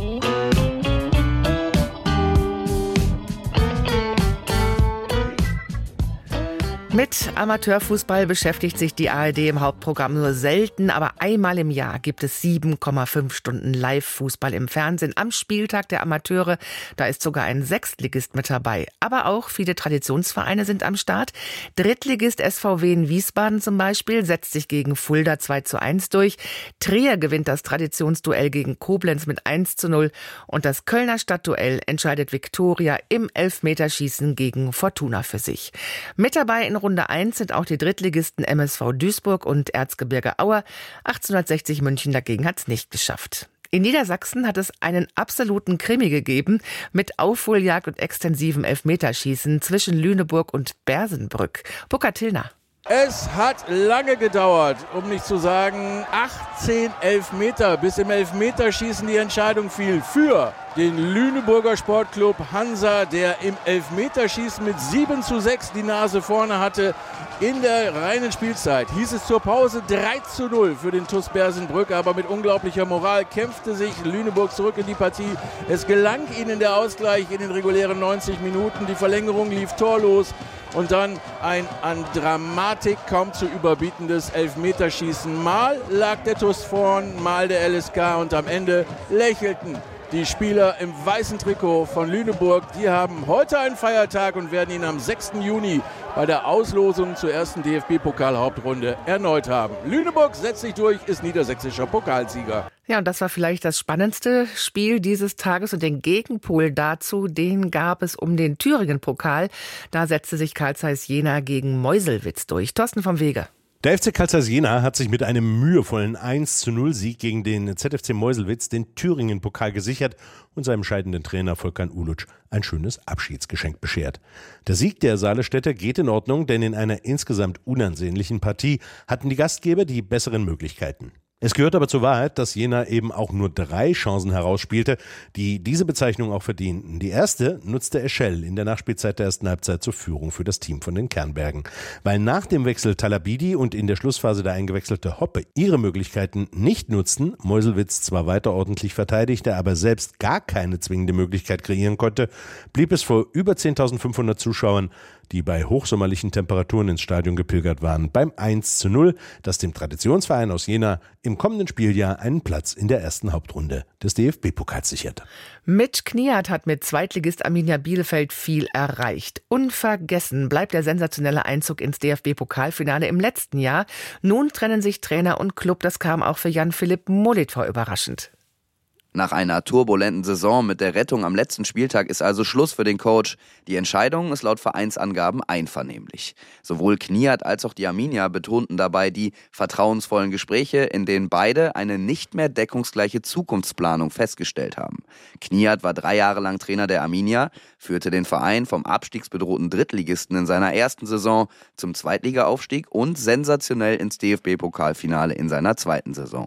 Mit Amateurfußball beschäftigt sich die A R D im Hauptprogramm nur selten, aber einmal im Jahr gibt es sieben Komma fünf Stunden Live-Fußball im Fernsehen am Spieltag der Amateure. Da ist sogar ein Sechstligist mit dabei. Aber auch viele Traditionsvereine sind am Start. Drittligist S V W in Wiesbaden zum Beispiel setzt sich gegen Fulda zwei zu eins durch. Trier gewinnt das Traditionsduell gegen Koblenz mit eins zu null. Und das Kölner Stadtduell entscheidet Viktoria im Elfmeterschießen gegen Fortuna für sich. Mit dabei in Runde eins sind auch die Drittligisten M S V Duisburg und Erzgebirge Aue. achtzehnhundertsechzig München dagegen hat es nicht geschafft. In Niedersachsen hat es einen absoluten Krimi gegeben mit Aufholjagd und extensivem Elfmeterschießen zwischen Lüneburg und Bersenbrück. Burkhard Tillner. Es hat lange gedauert, um nicht zu sagen achtzehn Elfmeter, bis im Elfmeterschießen die Entscheidung fiel für den Lüneburger Sportclub Hansa, der im Elfmeterschießen mit sieben zu sechs die Nase vorne hatte. In der reinen Spielzeit hieß es zur Pause drei zu null für den T U S Bersenbrück, aber mit unglaublicher Moral kämpfte sich Lüneburg zurück in die Partie. Es gelang ihnen der Ausgleich in den regulären neunzig Minuten, die Verlängerung lief torlos und dann ein an Dramatik kaum zu überbietendes Elfmeterschießen. Mal lag der T U S vorn, mal der L S K und am Ende lächelten die Spieler im weißen Trikot von Lüneburg. Die haben heute einen Feiertag und werden ihn am sechsten Juni bei der Auslosung zur ersten D F B-Pokal-Hauptrunde erneut haben. Lüneburg setzt sich durch, ist niedersächsischer Pokalsieger. Ja, und das war vielleicht das spannendste Spiel dieses Tages und den Gegenpol dazu, den gab es um den Thüringen-Pokal. Da setzte sich Carl Zeiss Jena gegen Meuselwitz durch. Thorsten vom Wege. Der F C Carl Zeiss Jena hat sich mit einem mühevollen eins zu null Sieg gegen den Z F C Meuselwitz den Thüringen-Pokal gesichert und seinem scheidenden Trainer Volkan Uluc ein schönes Abschiedsgeschenk beschert. Der Sieg der Saalestädter geht in Ordnung, denn in einer insgesamt unansehnlichen Partie hatten die Gastgeber die besseren Möglichkeiten. Es gehört aber zur Wahrheit, dass Jena eben auch nur drei Chancen herausspielte, die diese Bezeichnung auch verdienten. Die erste nutzte Eschel in der Nachspielzeit der ersten Halbzeit zur Führung für das Team von den Kernbergen. Weil nach dem Wechsel Talabidi und in der Schlussphase der eingewechselte Hoppe ihre Möglichkeiten nicht nutzten, Meuselwitz zwar weiter ordentlich verteidigte, aber selbst gar keine zwingende Möglichkeit kreieren konnte, blieb es vor über zehntausendfünfhundert Zuschauern, die bei hochsommerlichen Temperaturen ins Stadion gepilgert waren, beim eins zu null, das dem Traditionsverein aus Jena im kommenden Spieljahr einen Platz in der ersten Hauptrunde des D F B-Pokals sicherte. Mitch Kniat hat mit Zweitligist Arminia Bielefeld viel erreicht. Unvergessen bleibt der sensationelle Einzug ins D F B-Pokalfinale im letzten Jahr. Nun trennen sich Trainer und Club. Das kam auch für Jan-Philipp Molitor überraschend. Nach einer turbulenten Saison mit der Rettung am letzten Spieltag ist also Schluss für den Coach. Die Entscheidung ist laut Vereinsangaben einvernehmlich. Sowohl Kniat als auch die Arminia betonten dabei die vertrauensvollen Gespräche, in denen beide eine nicht mehr deckungsgleiche Zukunftsplanung festgestellt haben. Kniat war drei Jahre lang Trainer der Arminia, führte den Verein vom abstiegsbedrohten Drittligisten in seiner ersten Saison zum Zweitligaaufstieg und sensationell ins D F B-Pokalfinale in seiner zweiten Saison.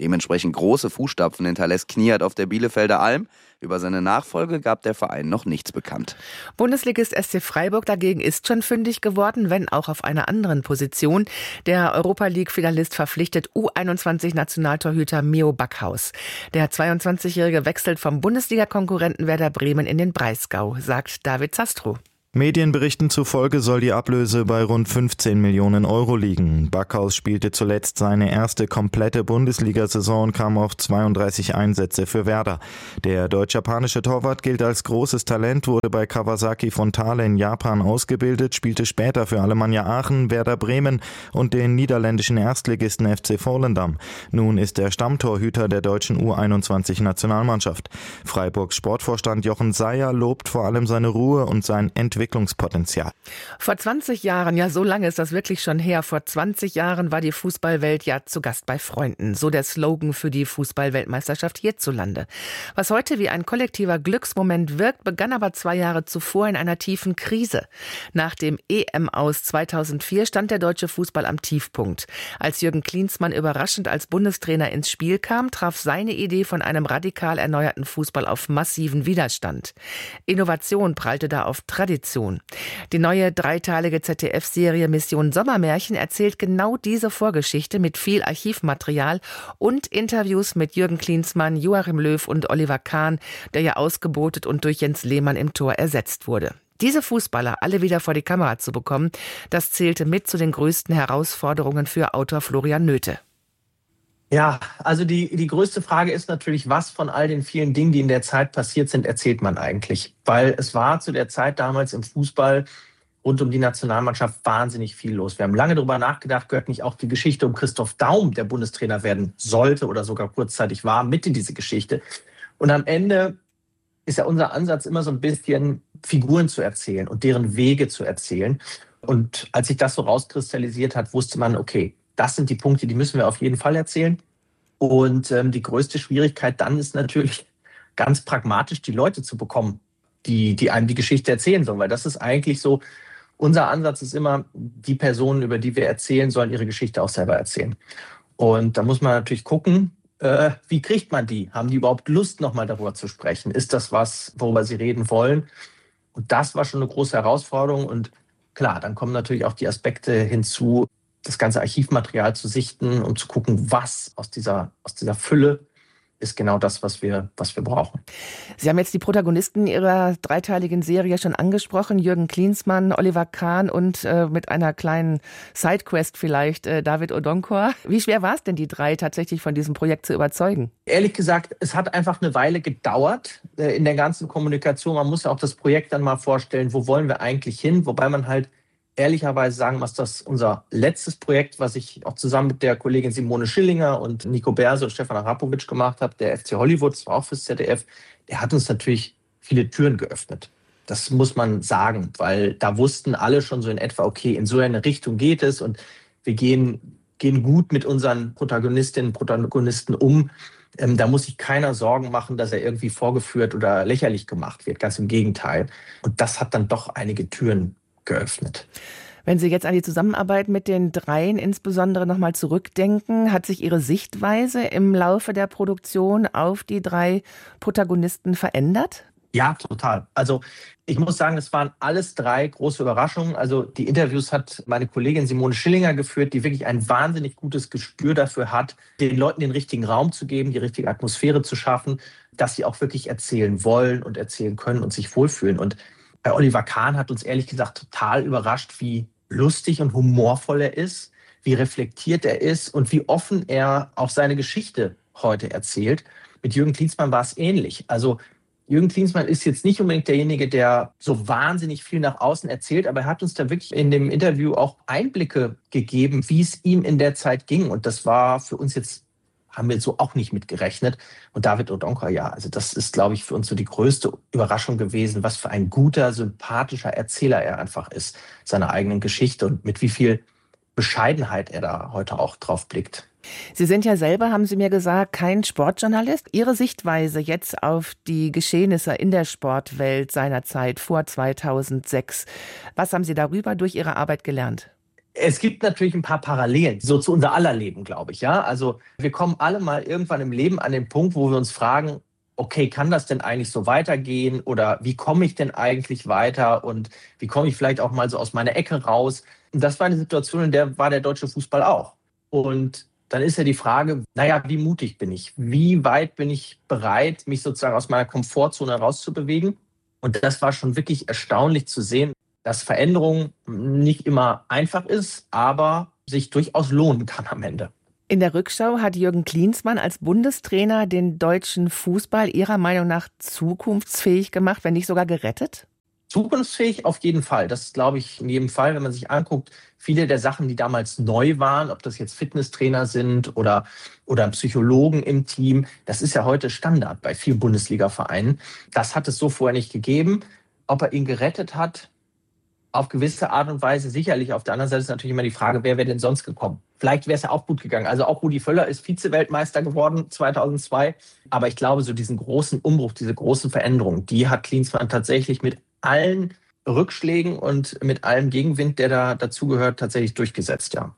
Dementsprechend große Fußstapfen hinterlässt Kniat auf der Bielefelder Alm. Über seine Nachfolge gab der Verein noch nichts bekannt. Bundesligist S C Freiburg dagegen ist schon fündig geworden, wenn auch auf einer anderen Position. Der Europa-League-Finalist verpflichtet U einundzwanzig-Nationaltorhüter Mio Backhaus. Der zweiundzwanzigjährige wechselt vom Bundesliga-Konkurrenten Werder Bremen in den Breisgau, sagt David Zastrow. Medienberichten zufolge soll die Ablöse bei rund fünfzehn Millionen Euro liegen. Backhaus spielte zuletzt seine erste komplette Bundesliga-Saison und kam auf zweiunddreißig Einsätze für Werder. Der deutsch-japanische Torwart gilt als großes Talent, wurde bei Kawasaki Frontale in Japan ausgebildet, spielte später für Alemannia Aachen, Werder Bremen und den niederländischen Erstligisten F C Volendam. Nun ist er Stammtorhüter der deutschen U einundzwanzig-Nationalmannschaft. Freiburgs Sportvorstand Jochen Seyer lobt vor allem seine Ruhe und sein Entwicklungspotenzial. Entwicklungspotenzial. Vor zwanzig Jahren, ja so lange ist das wirklich schon her, vor zwanzig Jahren war die Fußballwelt ja zu Gast bei Freunden. So der Slogan für die Fußballweltmeisterschaft hierzulande. Was heute wie ein kollektiver Glücksmoment wirkt, begann aber zwei Jahre zuvor in einer tiefen Krise. Nach dem E M-Aus zweitausendvier stand der deutsche Fußball am Tiefpunkt. Als Jürgen Klinsmann überraschend als Bundestrainer ins Spiel kam, traf seine Idee von einem radikal erneuerten Fußball auf massiven Widerstand. Innovation prallte da auf Tradition. Die neue dreiteilige Z D F-Serie Mission Sommermärchen erzählt genau diese Vorgeschichte mit viel Archivmaterial und Interviews mit Jürgen Klinsmann, Joachim Löw und Oliver Kahn, der ja ausgebotet und durch Jens Lehmann im Tor ersetzt wurde. Diese Fußballer alle wieder vor die Kamera zu bekommen, das zählte mit zu den größten Herausforderungen für Autor Florian Noethe. Ja, also die, die größte Frage ist natürlich, was von all den vielen Dingen, die in der Zeit passiert sind, erzählt man eigentlich? Weil es war zu der Zeit damals im Fußball rund um die Nationalmannschaft wahnsinnig viel los. Wir haben lange darüber nachgedacht, gehört nicht auch die Geschichte um Christoph Daum, der Bundestrainer werden sollte oder sogar kurzzeitig war, mit in diese Geschichte. Und am Ende ist ja unser Ansatz immer so ein bisschen Figuren zu erzählen und deren Wege zu erzählen. Und als sich das so rauskristallisiert hat, wusste man, okay, das sind die Punkte, die müssen wir auf jeden Fall erzählen. Und ähm, die größte Schwierigkeit dann ist natürlich, ganz pragmatisch die Leute zu bekommen, die, die einem die Geschichte erzählen sollen. Weil das ist eigentlich so, unser Ansatz ist immer, die Personen, über die wir erzählen, sollen ihre Geschichte auch selber erzählen. Und da muss man natürlich gucken, äh, wie kriegt man die? Haben die überhaupt Lust, nochmal darüber zu sprechen? Ist das was, worüber sie reden wollen? Und das war schon eine große Herausforderung. Und klar, dann kommen natürlich auch die Aspekte hinzu, das ganze Archivmaterial zu sichten, um zu gucken, was aus dieser, aus dieser Fülle ist genau das, was wir, was wir brauchen. Sie haben jetzt die Protagonisten Ihrer dreiteiligen Serie schon angesprochen. Jürgen Klinsmann, Oliver Kahn und äh, mit einer kleinen Sidequest vielleicht äh, David Odonkor. Wie schwer war es denn, die drei tatsächlich von diesem Projekt zu überzeugen? Ehrlich gesagt, es hat einfach eine Weile gedauert äh, in der ganzen Kommunikation. Man muss ja auch das Projekt dann mal vorstellen, wo wollen wir eigentlich hin? Wobei man halt ehrlicherweise sagen muss, dass unser letztes Projekt, was ich auch zusammen mit der Kollegin Simone Schillinger und Nico Berse und Stefan Arapovic gemacht habe, der F C Hollywood, das war auch fürs Z D F, der hat uns natürlich viele Türen geöffnet. Das muss man sagen, weil da wussten alle schon so in etwa, okay, in so eine Richtung geht es und wir gehen, gehen gut mit unseren Protagonistinnen und Protagonisten um. Ähm, da muss sich keiner Sorgen machen, dass er irgendwie vorgeführt oder lächerlich gemacht wird, ganz im Gegenteil. Und das hat dann doch einige Türen geöffnet. Wenn Sie jetzt an die Zusammenarbeit mit den Dreien insbesondere nochmal zurückdenken, hat sich Ihre Sichtweise im Laufe der Produktion auf die drei Protagonisten verändert? Ja, total. Also ich muss sagen, es waren alles drei große Überraschungen. Also die Interviews hat meine Kollegin Simone Schillinger geführt, die wirklich ein wahnsinnig gutes Gespür dafür hat, den Leuten den richtigen Raum zu geben, die richtige Atmosphäre zu schaffen, dass sie auch wirklich erzählen wollen und erzählen können und sich wohlfühlen. Und bei Oliver Kahn hat uns ehrlich gesagt total überrascht, wie lustig und humorvoll er ist, wie reflektiert er ist und wie offen er auch seine Geschichte heute erzählt. Mit Jürgen Klinsmann war es ähnlich. Also Jürgen Klinsmann ist jetzt nicht unbedingt derjenige, der so wahnsinnig viel nach außen erzählt, aber er hat uns da wirklich in dem Interview auch Einblicke gegeben, wie es ihm in der Zeit ging. Und das war für uns jetzt, haben wir so auch nicht mitgerechnet. Und David Odonkor, ja, also das ist, glaube ich, für uns so die größte Überraschung gewesen, was für ein guter, sympathischer Erzähler er einfach ist, seiner eigenen Geschichte und mit wie viel Bescheidenheit er da heute auch drauf blickt. Sie sind ja selber, haben Sie mir gesagt, kein Sportjournalist. Ihre Sichtweise jetzt auf die Geschehnisse in der Sportwelt seiner Zeit vor zweitausendsechs, was haben Sie darüber durch Ihre Arbeit gelernt? Es gibt natürlich ein paar Parallelen, so zu unser aller Leben, glaube ich. Ja? Also wir kommen alle mal irgendwann im Leben an den Punkt, wo wir uns fragen, okay, kann das denn eigentlich so weitergehen oder wie komme ich denn eigentlich weiter und wie komme ich vielleicht auch mal so aus meiner Ecke raus? Und das war eine Situation, in der war der deutsche Fußball auch. Und dann ist ja die Frage, naja, wie mutig bin ich? Wie weit bin ich bereit, mich sozusagen aus meiner Komfortzone rauszubewegen? Und das war schon wirklich erstaunlich zu sehen, dass Veränderung nicht immer einfach ist, aber sich durchaus lohnen kann am Ende. In der Rückschau hat Jürgen Klinsmann als Bundestrainer den deutschen Fußball Ihrer Meinung nach zukunftsfähig gemacht, wenn nicht sogar gerettet? Zukunftsfähig auf jeden Fall. Das glaube ich in jedem Fall, wenn man sich anguckt, viele der Sachen, die damals neu waren, ob das jetzt Fitnesstrainer sind oder, oder Psychologen im Team, das ist ja heute Standard bei vielen Bundesliga-Vereinen. Das hat es so vorher nicht gegeben. Ob er ihn gerettet hat, auf gewisse Art und Weise sicherlich. Auf der anderen Seite ist natürlich immer die Frage, wer wäre denn sonst gekommen? Vielleicht wäre es ja auch gut gegangen. Also auch Rudi Völler ist Vize-Weltmeister geworden zweitausendzwei. Aber ich glaube, so diesen großen Umbruch, diese großen Veränderungen, die hat Klinsmann tatsächlich mit allen Rückschlägen und mit allem Gegenwind, der da dazugehört, tatsächlich durchgesetzt, ja.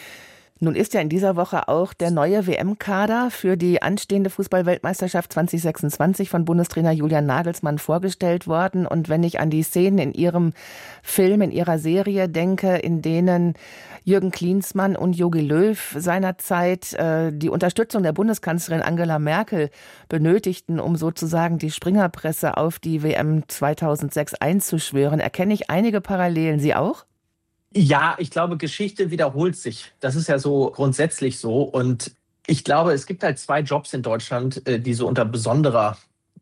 Nun ist ja in dieser Woche auch der neue W M-Kader für die anstehende Fußball-Weltmeisterschaft zwanzig sechsundzwanzig von Bundestrainer Julian Nagelsmann vorgestellt worden. Und wenn ich an die Szenen in Ihrem Film, in Ihrer Serie denke, in denen Jürgen Klinsmann und Jogi Löw seinerzeit äh, die Unterstützung der Bundeskanzlerin Angela Merkel benötigten, um sozusagen die Springerpresse auf die W M zweitausendsechs einzuschwören, erkenne ich einige Parallelen. Sie auch? Ja, ich glaube, Geschichte wiederholt sich. Das ist ja so grundsätzlich so. Und ich glaube, es gibt halt zwei Jobs in Deutschland, die so unter besonderer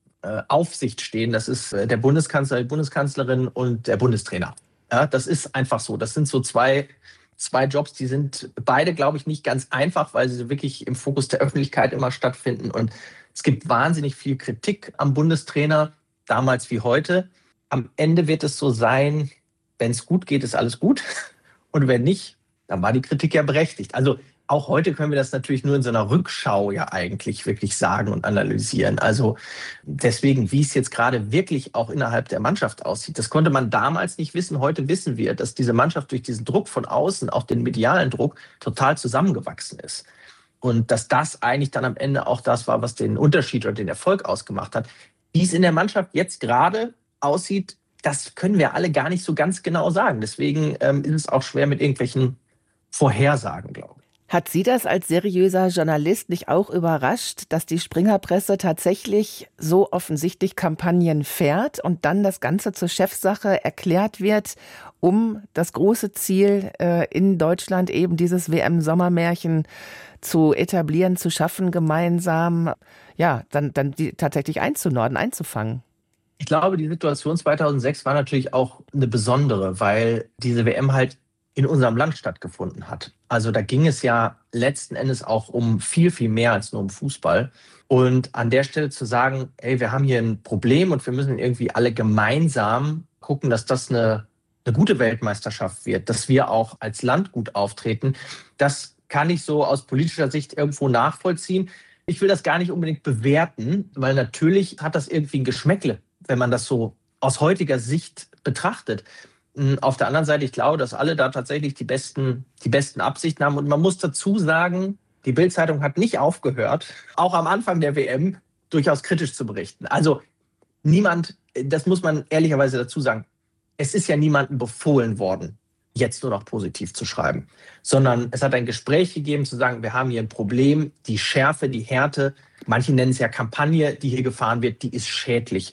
Aufsicht stehen. Das ist der Bundeskanzler, die Bundeskanzlerin und der Bundestrainer. Ja, das ist einfach so. Das sind so zwei, zwei Jobs, die sind beide, glaube ich, nicht ganz einfach, weil sie wirklich im Fokus der Öffentlichkeit immer stattfinden. Und es gibt wahnsinnig viel Kritik am Bundestrainer, damals wie heute. Am Ende wird es so sein, wenn es gut geht, ist alles gut. Und wenn nicht, dann war die Kritik ja berechtigt. Also auch heute können wir das natürlich nur in so einer Rückschau ja eigentlich wirklich sagen und analysieren. Also deswegen, wie es jetzt gerade wirklich auch innerhalb der Mannschaft aussieht, das konnte man damals nicht wissen. Heute wissen wir, dass diese Mannschaft durch diesen Druck von außen, auch den medialen Druck, total zusammengewachsen ist. Und dass das eigentlich dann am Ende auch das war, was den Unterschied oder den Erfolg ausgemacht hat. Wie es in der Mannschaft jetzt gerade aussieht, das können wir alle gar nicht so ganz genau sagen. Deswegen ähm, ist es auch schwer mit irgendwelchen Vorhersagen, glaube ich. Hat Sie das als seriöser Journalist nicht auch überrascht, dass die Springerpresse tatsächlich so offensichtlich Kampagnen fährt und dann das Ganze zur Chefsache erklärt wird, um das große Ziel äh, in Deutschland eben dieses W M-Sommermärchen zu etablieren, zu schaffen, gemeinsam, ja, dann, dann die tatsächlich einzunorden, einzufangen? Ich glaube, die Situation zweitausendsechs war natürlich auch eine besondere, weil diese W M halt in unserem Land stattgefunden hat. Also da ging es ja letzten Endes auch um viel, viel mehr als nur um Fußball. Und an der Stelle zu sagen, ey, wir haben hier ein Problem und wir müssen irgendwie alle gemeinsam gucken, dass das eine, eine gute Weltmeisterschaft wird, dass wir auch als Land gut auftreten, das kann ich so aus politischer Sicht irgendwo nachvollziehen. Ich will das gar nicht unbedingt bewerten, weil natürlich hat das irgendwie ein Geschmäckle, wenn man das so aus heutiger Sicht betrachtet. Auf der anderen Seite, ich glaube, dass alle da tatsächlich die besten, die besten Absichten haben. Und man muss dazu sagen, die Bild-Zeitung hat nicht aufgehört, auch am Anfang der W M durchaus kritisch zu berichten. Also niemand, das muss man ehrlicherweise dazu sagen, es ist ja niemandem befohlen worden, jetzt nur noch positiv zu schreiben. Sondern es hat ein Gespräch gegeben, zu sagen, wir haben hier ein Problem, die Schärfe, die Härte, manche nennen es ja Kampagne, die hier gefahren wird, die ist schädlich.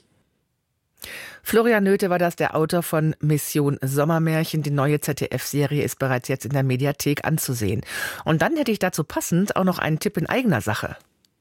Florian Noethe war das, der Autor von Mission Sommermärchen. Die neue Z D F-Serie ist bereits jetzt in der Mediathek anzusehen. Und dann hätte ich dazu passend auch noch einen Tipp in eigener Sache.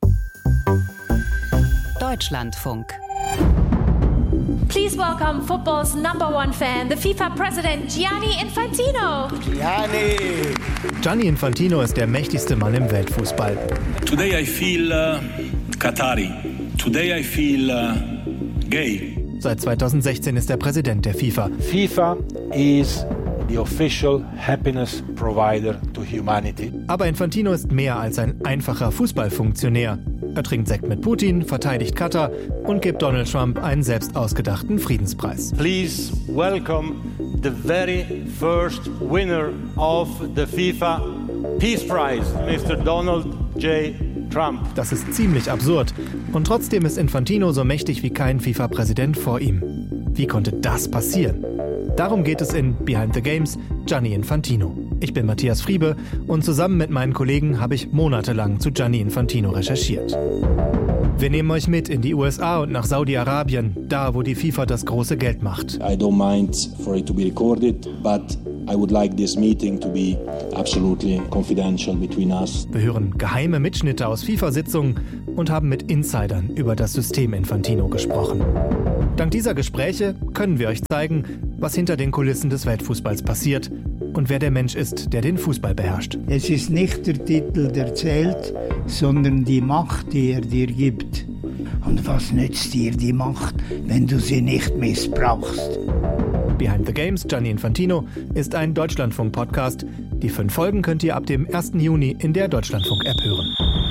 Deutschlandfunk. Please welcome football's number one fan, the FIFA president Gianni Infantino. Gianni. Gianni Infantino ist der mächtigste Mann im Weltfußball. Today I feel uh, Qatari. Today I feel uh, gay. Seit zweitausendsechzehn ist er Präsident der FIFA. FIFA is the official happiness provider to humanity. Aber Infantino ist mehr als ein einfacher Fußballfunktionär. Er trinkt Sekt mit Putin, verteidigt Katar und gibt Donald Trump einen selbst ausgedachten Friedenspreis. Please welcome the very first winner of the FIFA Peace Prize, Mister Donald J. Trump. Das ist ziemlich absurd. Und trotzdem ist Infantino so mächtig wie kein FIFA-Präsident vor ihm. Wie konnte das passieren? Darum geht es in Behind the Games, Gianni Infantino. Ich bin Matthias Friebe und zusammen mit meinen Kollegen habe ich monatelang zu Gianni Infantino recherchiert. Wir nehmen euch mit in die U S A und nach Saudi-Arabien, da wo die FIFA das große Geld macht. I don't mind for it to be recorded, but I would like this meeting to be absolutely confidential between us. Wir hören geheime Mitschnitte aus FIFA-Sitzungen und haben mit Insidern über das System Infantino gesprochen. Dank dieser Gespräche können wir euch zeigen, was hinter den Kulissen des Weltfußballs passiert und wer der Mensch ist, der den Fußball beherrscht. Es ist nicht der Titel, der zählt, sondern die Macht, die er dir gibt. Und was nützt dir die Macht, wenn du sie nicht missbrauchst? Behind the Games, Gianni Infantino, ist ein Deutschlandfunk-Podcast. Die fünf Folgen könnt ihr ab dem ersten Juni in der Deutschlandfunk-App hören.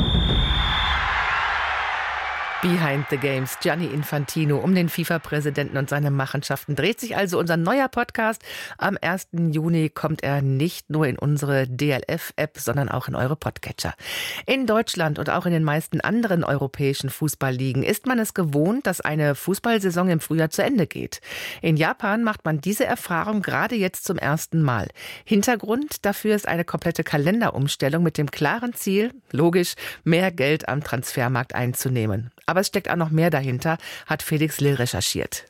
Behind the Games, Gianni Infantino, um den FIFA-Präsidenten und seine Machenschaften dreht sich also unser neuer Podcast. Am ersten Juni kommt er nicht nur in unsere D L F-App, sondern auch in eure Podcatcher. In Deutschland und auch in den meisten anderen europäischen Fußballligen ist man es gewohnt, dass eine Fußballsaison im Frühjahr zu Ende geht. In Japan macht man diese Erfahrung gerade jetzt zum ersten Mal. Hintergrund dafür ist eine komplette Kalenderumstellung mit dem klaren Ziel, logisch, mehr Geld am Transfermarkt einzunehmen. Aber es steckt auch noch mehr dahinter, hat Felix Lill recherchiert.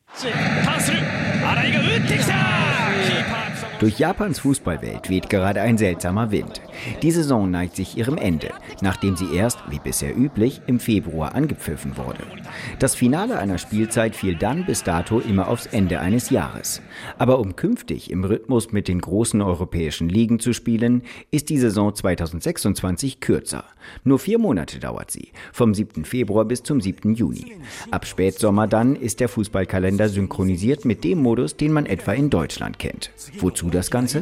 Durch Japans Fußballwelt weht gerade ein seltsamer Wind. Die Saison neigt sich ihrem Ende, nachdem sie erst, wie bisher üblich, im Februar angepfiffen wurde. Das Finale einer Spielzeit fiel dann bis dato immer aufs Ende eines Jahres. Aber um künftig im Rhythmus mit den großen europäischen Ligen zu spielen, ist die Saison zweitausendsechsundzwanzig kürzer. Nur vier Monate dauert sie, vom siebten Februar bis zum siebten Juni. Ab Spätsommer dann ist der Fußballkalender synchronisiert mit dem Modus, den man etwa in Deutschland kennt. Wozu das Ganze?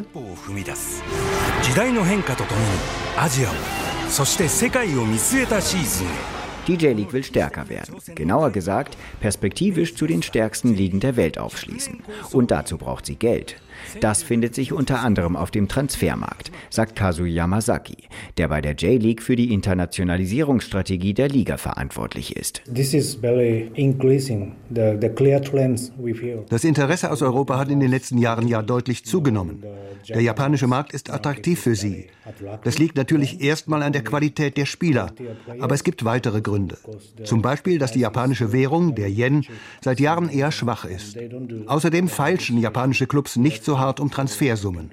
Die J-League will stärker werden. Genauer gesagt, perspektivisch zu den stärksten Ligen der Welt aufschließen. Und dazu braucht sie Geld. Das findet sich unter anderem auf dem Transfermarkt, sagt Kazuya Yamazaki, der bei der J-League für die Internationalisierungsstrategie der Liga verantwortlich ist. Das Interesse aus Europa hat in den letzten Jahren ja deutlich zugenommen. Der japanische Markt ist attraktiv für sie. Das liegt natürlich erstmal an der Qualität der Spieler, aber es gibt weitere Gründe. Zum Beispiel, dass die japanische Währung, der Yen, seit Jahren eher schwach ist. Außerdem feilschen japanische Clubs nicht so hart um Transfersummen.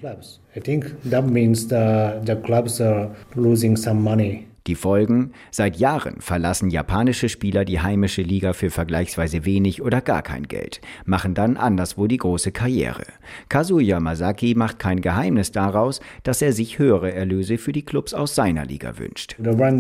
Die Folgen? Seit Jahren verlassen japanische Spieler die heimische Liga für vergleichsweise wenig oder gar kein Geld, machen dann anderswo die große Karriere. Kazuya Yamazaki macht kein Geheimnis daraus, dass er sich höhere Erlöse für die Clubs aus seiner Liga wünscht.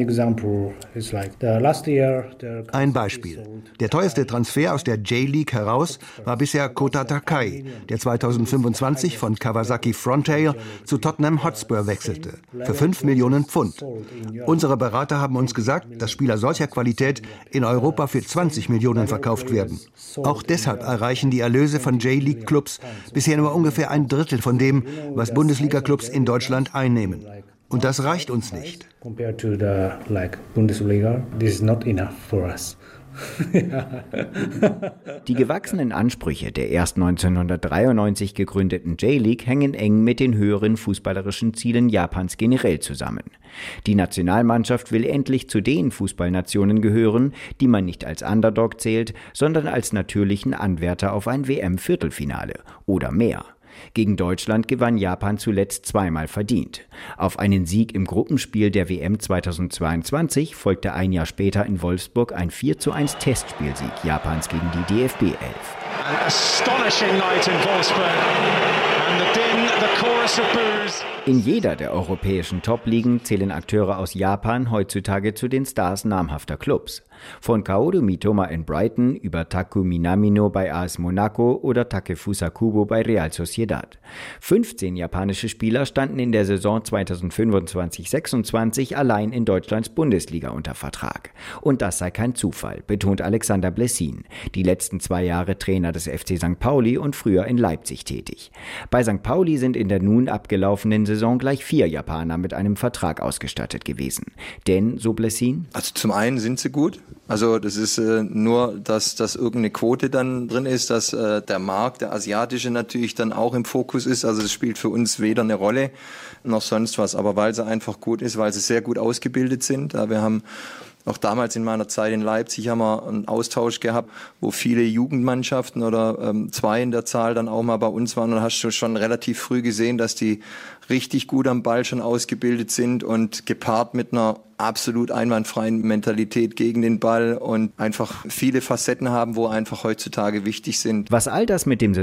Ein Beispiel. Der teuerste Transfer aus der J-League heraus war bisher Kota Takai, der zweitausendfünfundzwanzig von Kawasaki Frontale zu Tottenham Hotspur wechselte, für fünf Millionen Pfund. Unsere Berater haben uns gesagt, dass Spieler solcher Qualität in Europa für zwanzig Millionen verkauft werden. Auch deshalb erreichen die Erlöse von J-League-Clubs bisher nur ungefähr ein Drittel von dem, was Bundesliga-Clubs in Deutschland einnehmen. Und das reicht uns nicht. Die gewachsenen Ansprüche der erst neunzehnhundertdreiundneunzig gegründeten J-League hängen eng mit den höheren fußballerischen Zielen Japans generell zusammen. Die Nationalmannschaft will endlich zu den Fußballnationen gehören, die man nicht als Underdog zählt, sondern als natürlichen Anwärter auf ein W M-Viertelfinale oder mehr. Gegen Deutschland gewann Japan zuletzt zweimal verdient. Auf einen Sieg im Gruppenspiel der W M zweitausendzweiundzwanzig folgte ein Jahr später in Wolfsburg ein vier zu eins Testspielsieg Japans gegen die D F B elf. An astonishing night in Wolfsburg. In jeder der europäischen Top-Ligen zählen Akteure aus Japan heutzutage zu den Stars namhafter Clubs. Von Kaoru Mitoma in Brighton über Taku Minamino bei A S Monaco oder Takefusa Kubo bei Real Sociedad. fünfzehn japanische Spieler standen in der Saison zweitausendfünfundzwanzig sechsundzwanzig allein in Deutschlands Bundesliga unter Vertrag. Und das sei kein Zufall, betont Alexander Blessin, die letzten zwei Jahre Trainer des F C Sankt Pauli und früher in Leipzig tätig. Bei Sankt Pauli sind in der nun abgelaufenen Saison gleich vier Japaner mit einem Vertrag ausgestattet gewesen. Denn, so Blessin, also zum einen sind sie gut. Also das ist äh, nur, dass, dass irgendeine Quote dann drin ist, dass äh, der Markt, der asiatische natürlich dann auch im Fokus ist. Also das spielt für uns weder eine Rolle noch sonst was. Aber weil sie einfach gut ist, weil sie sehr gut ausgebildet sind. Ja, wir haben auch damals in meiner Zeit in Leipzig haben wir einen Austausch gehabt, wo viele Jugendmannschaften oder ähm, zwei in der Zahl dann auch mal bei uns waren. Und hast du schon relativ früh gesehen, dass die richtig gut am Ball schon ausgebildet sind und gepaart mit einer absolut einwandfreien Mentalität gegen den Ball und einfach viele Facetten haben, wo einfach heutzutage wichtig sind. Was all das mit dem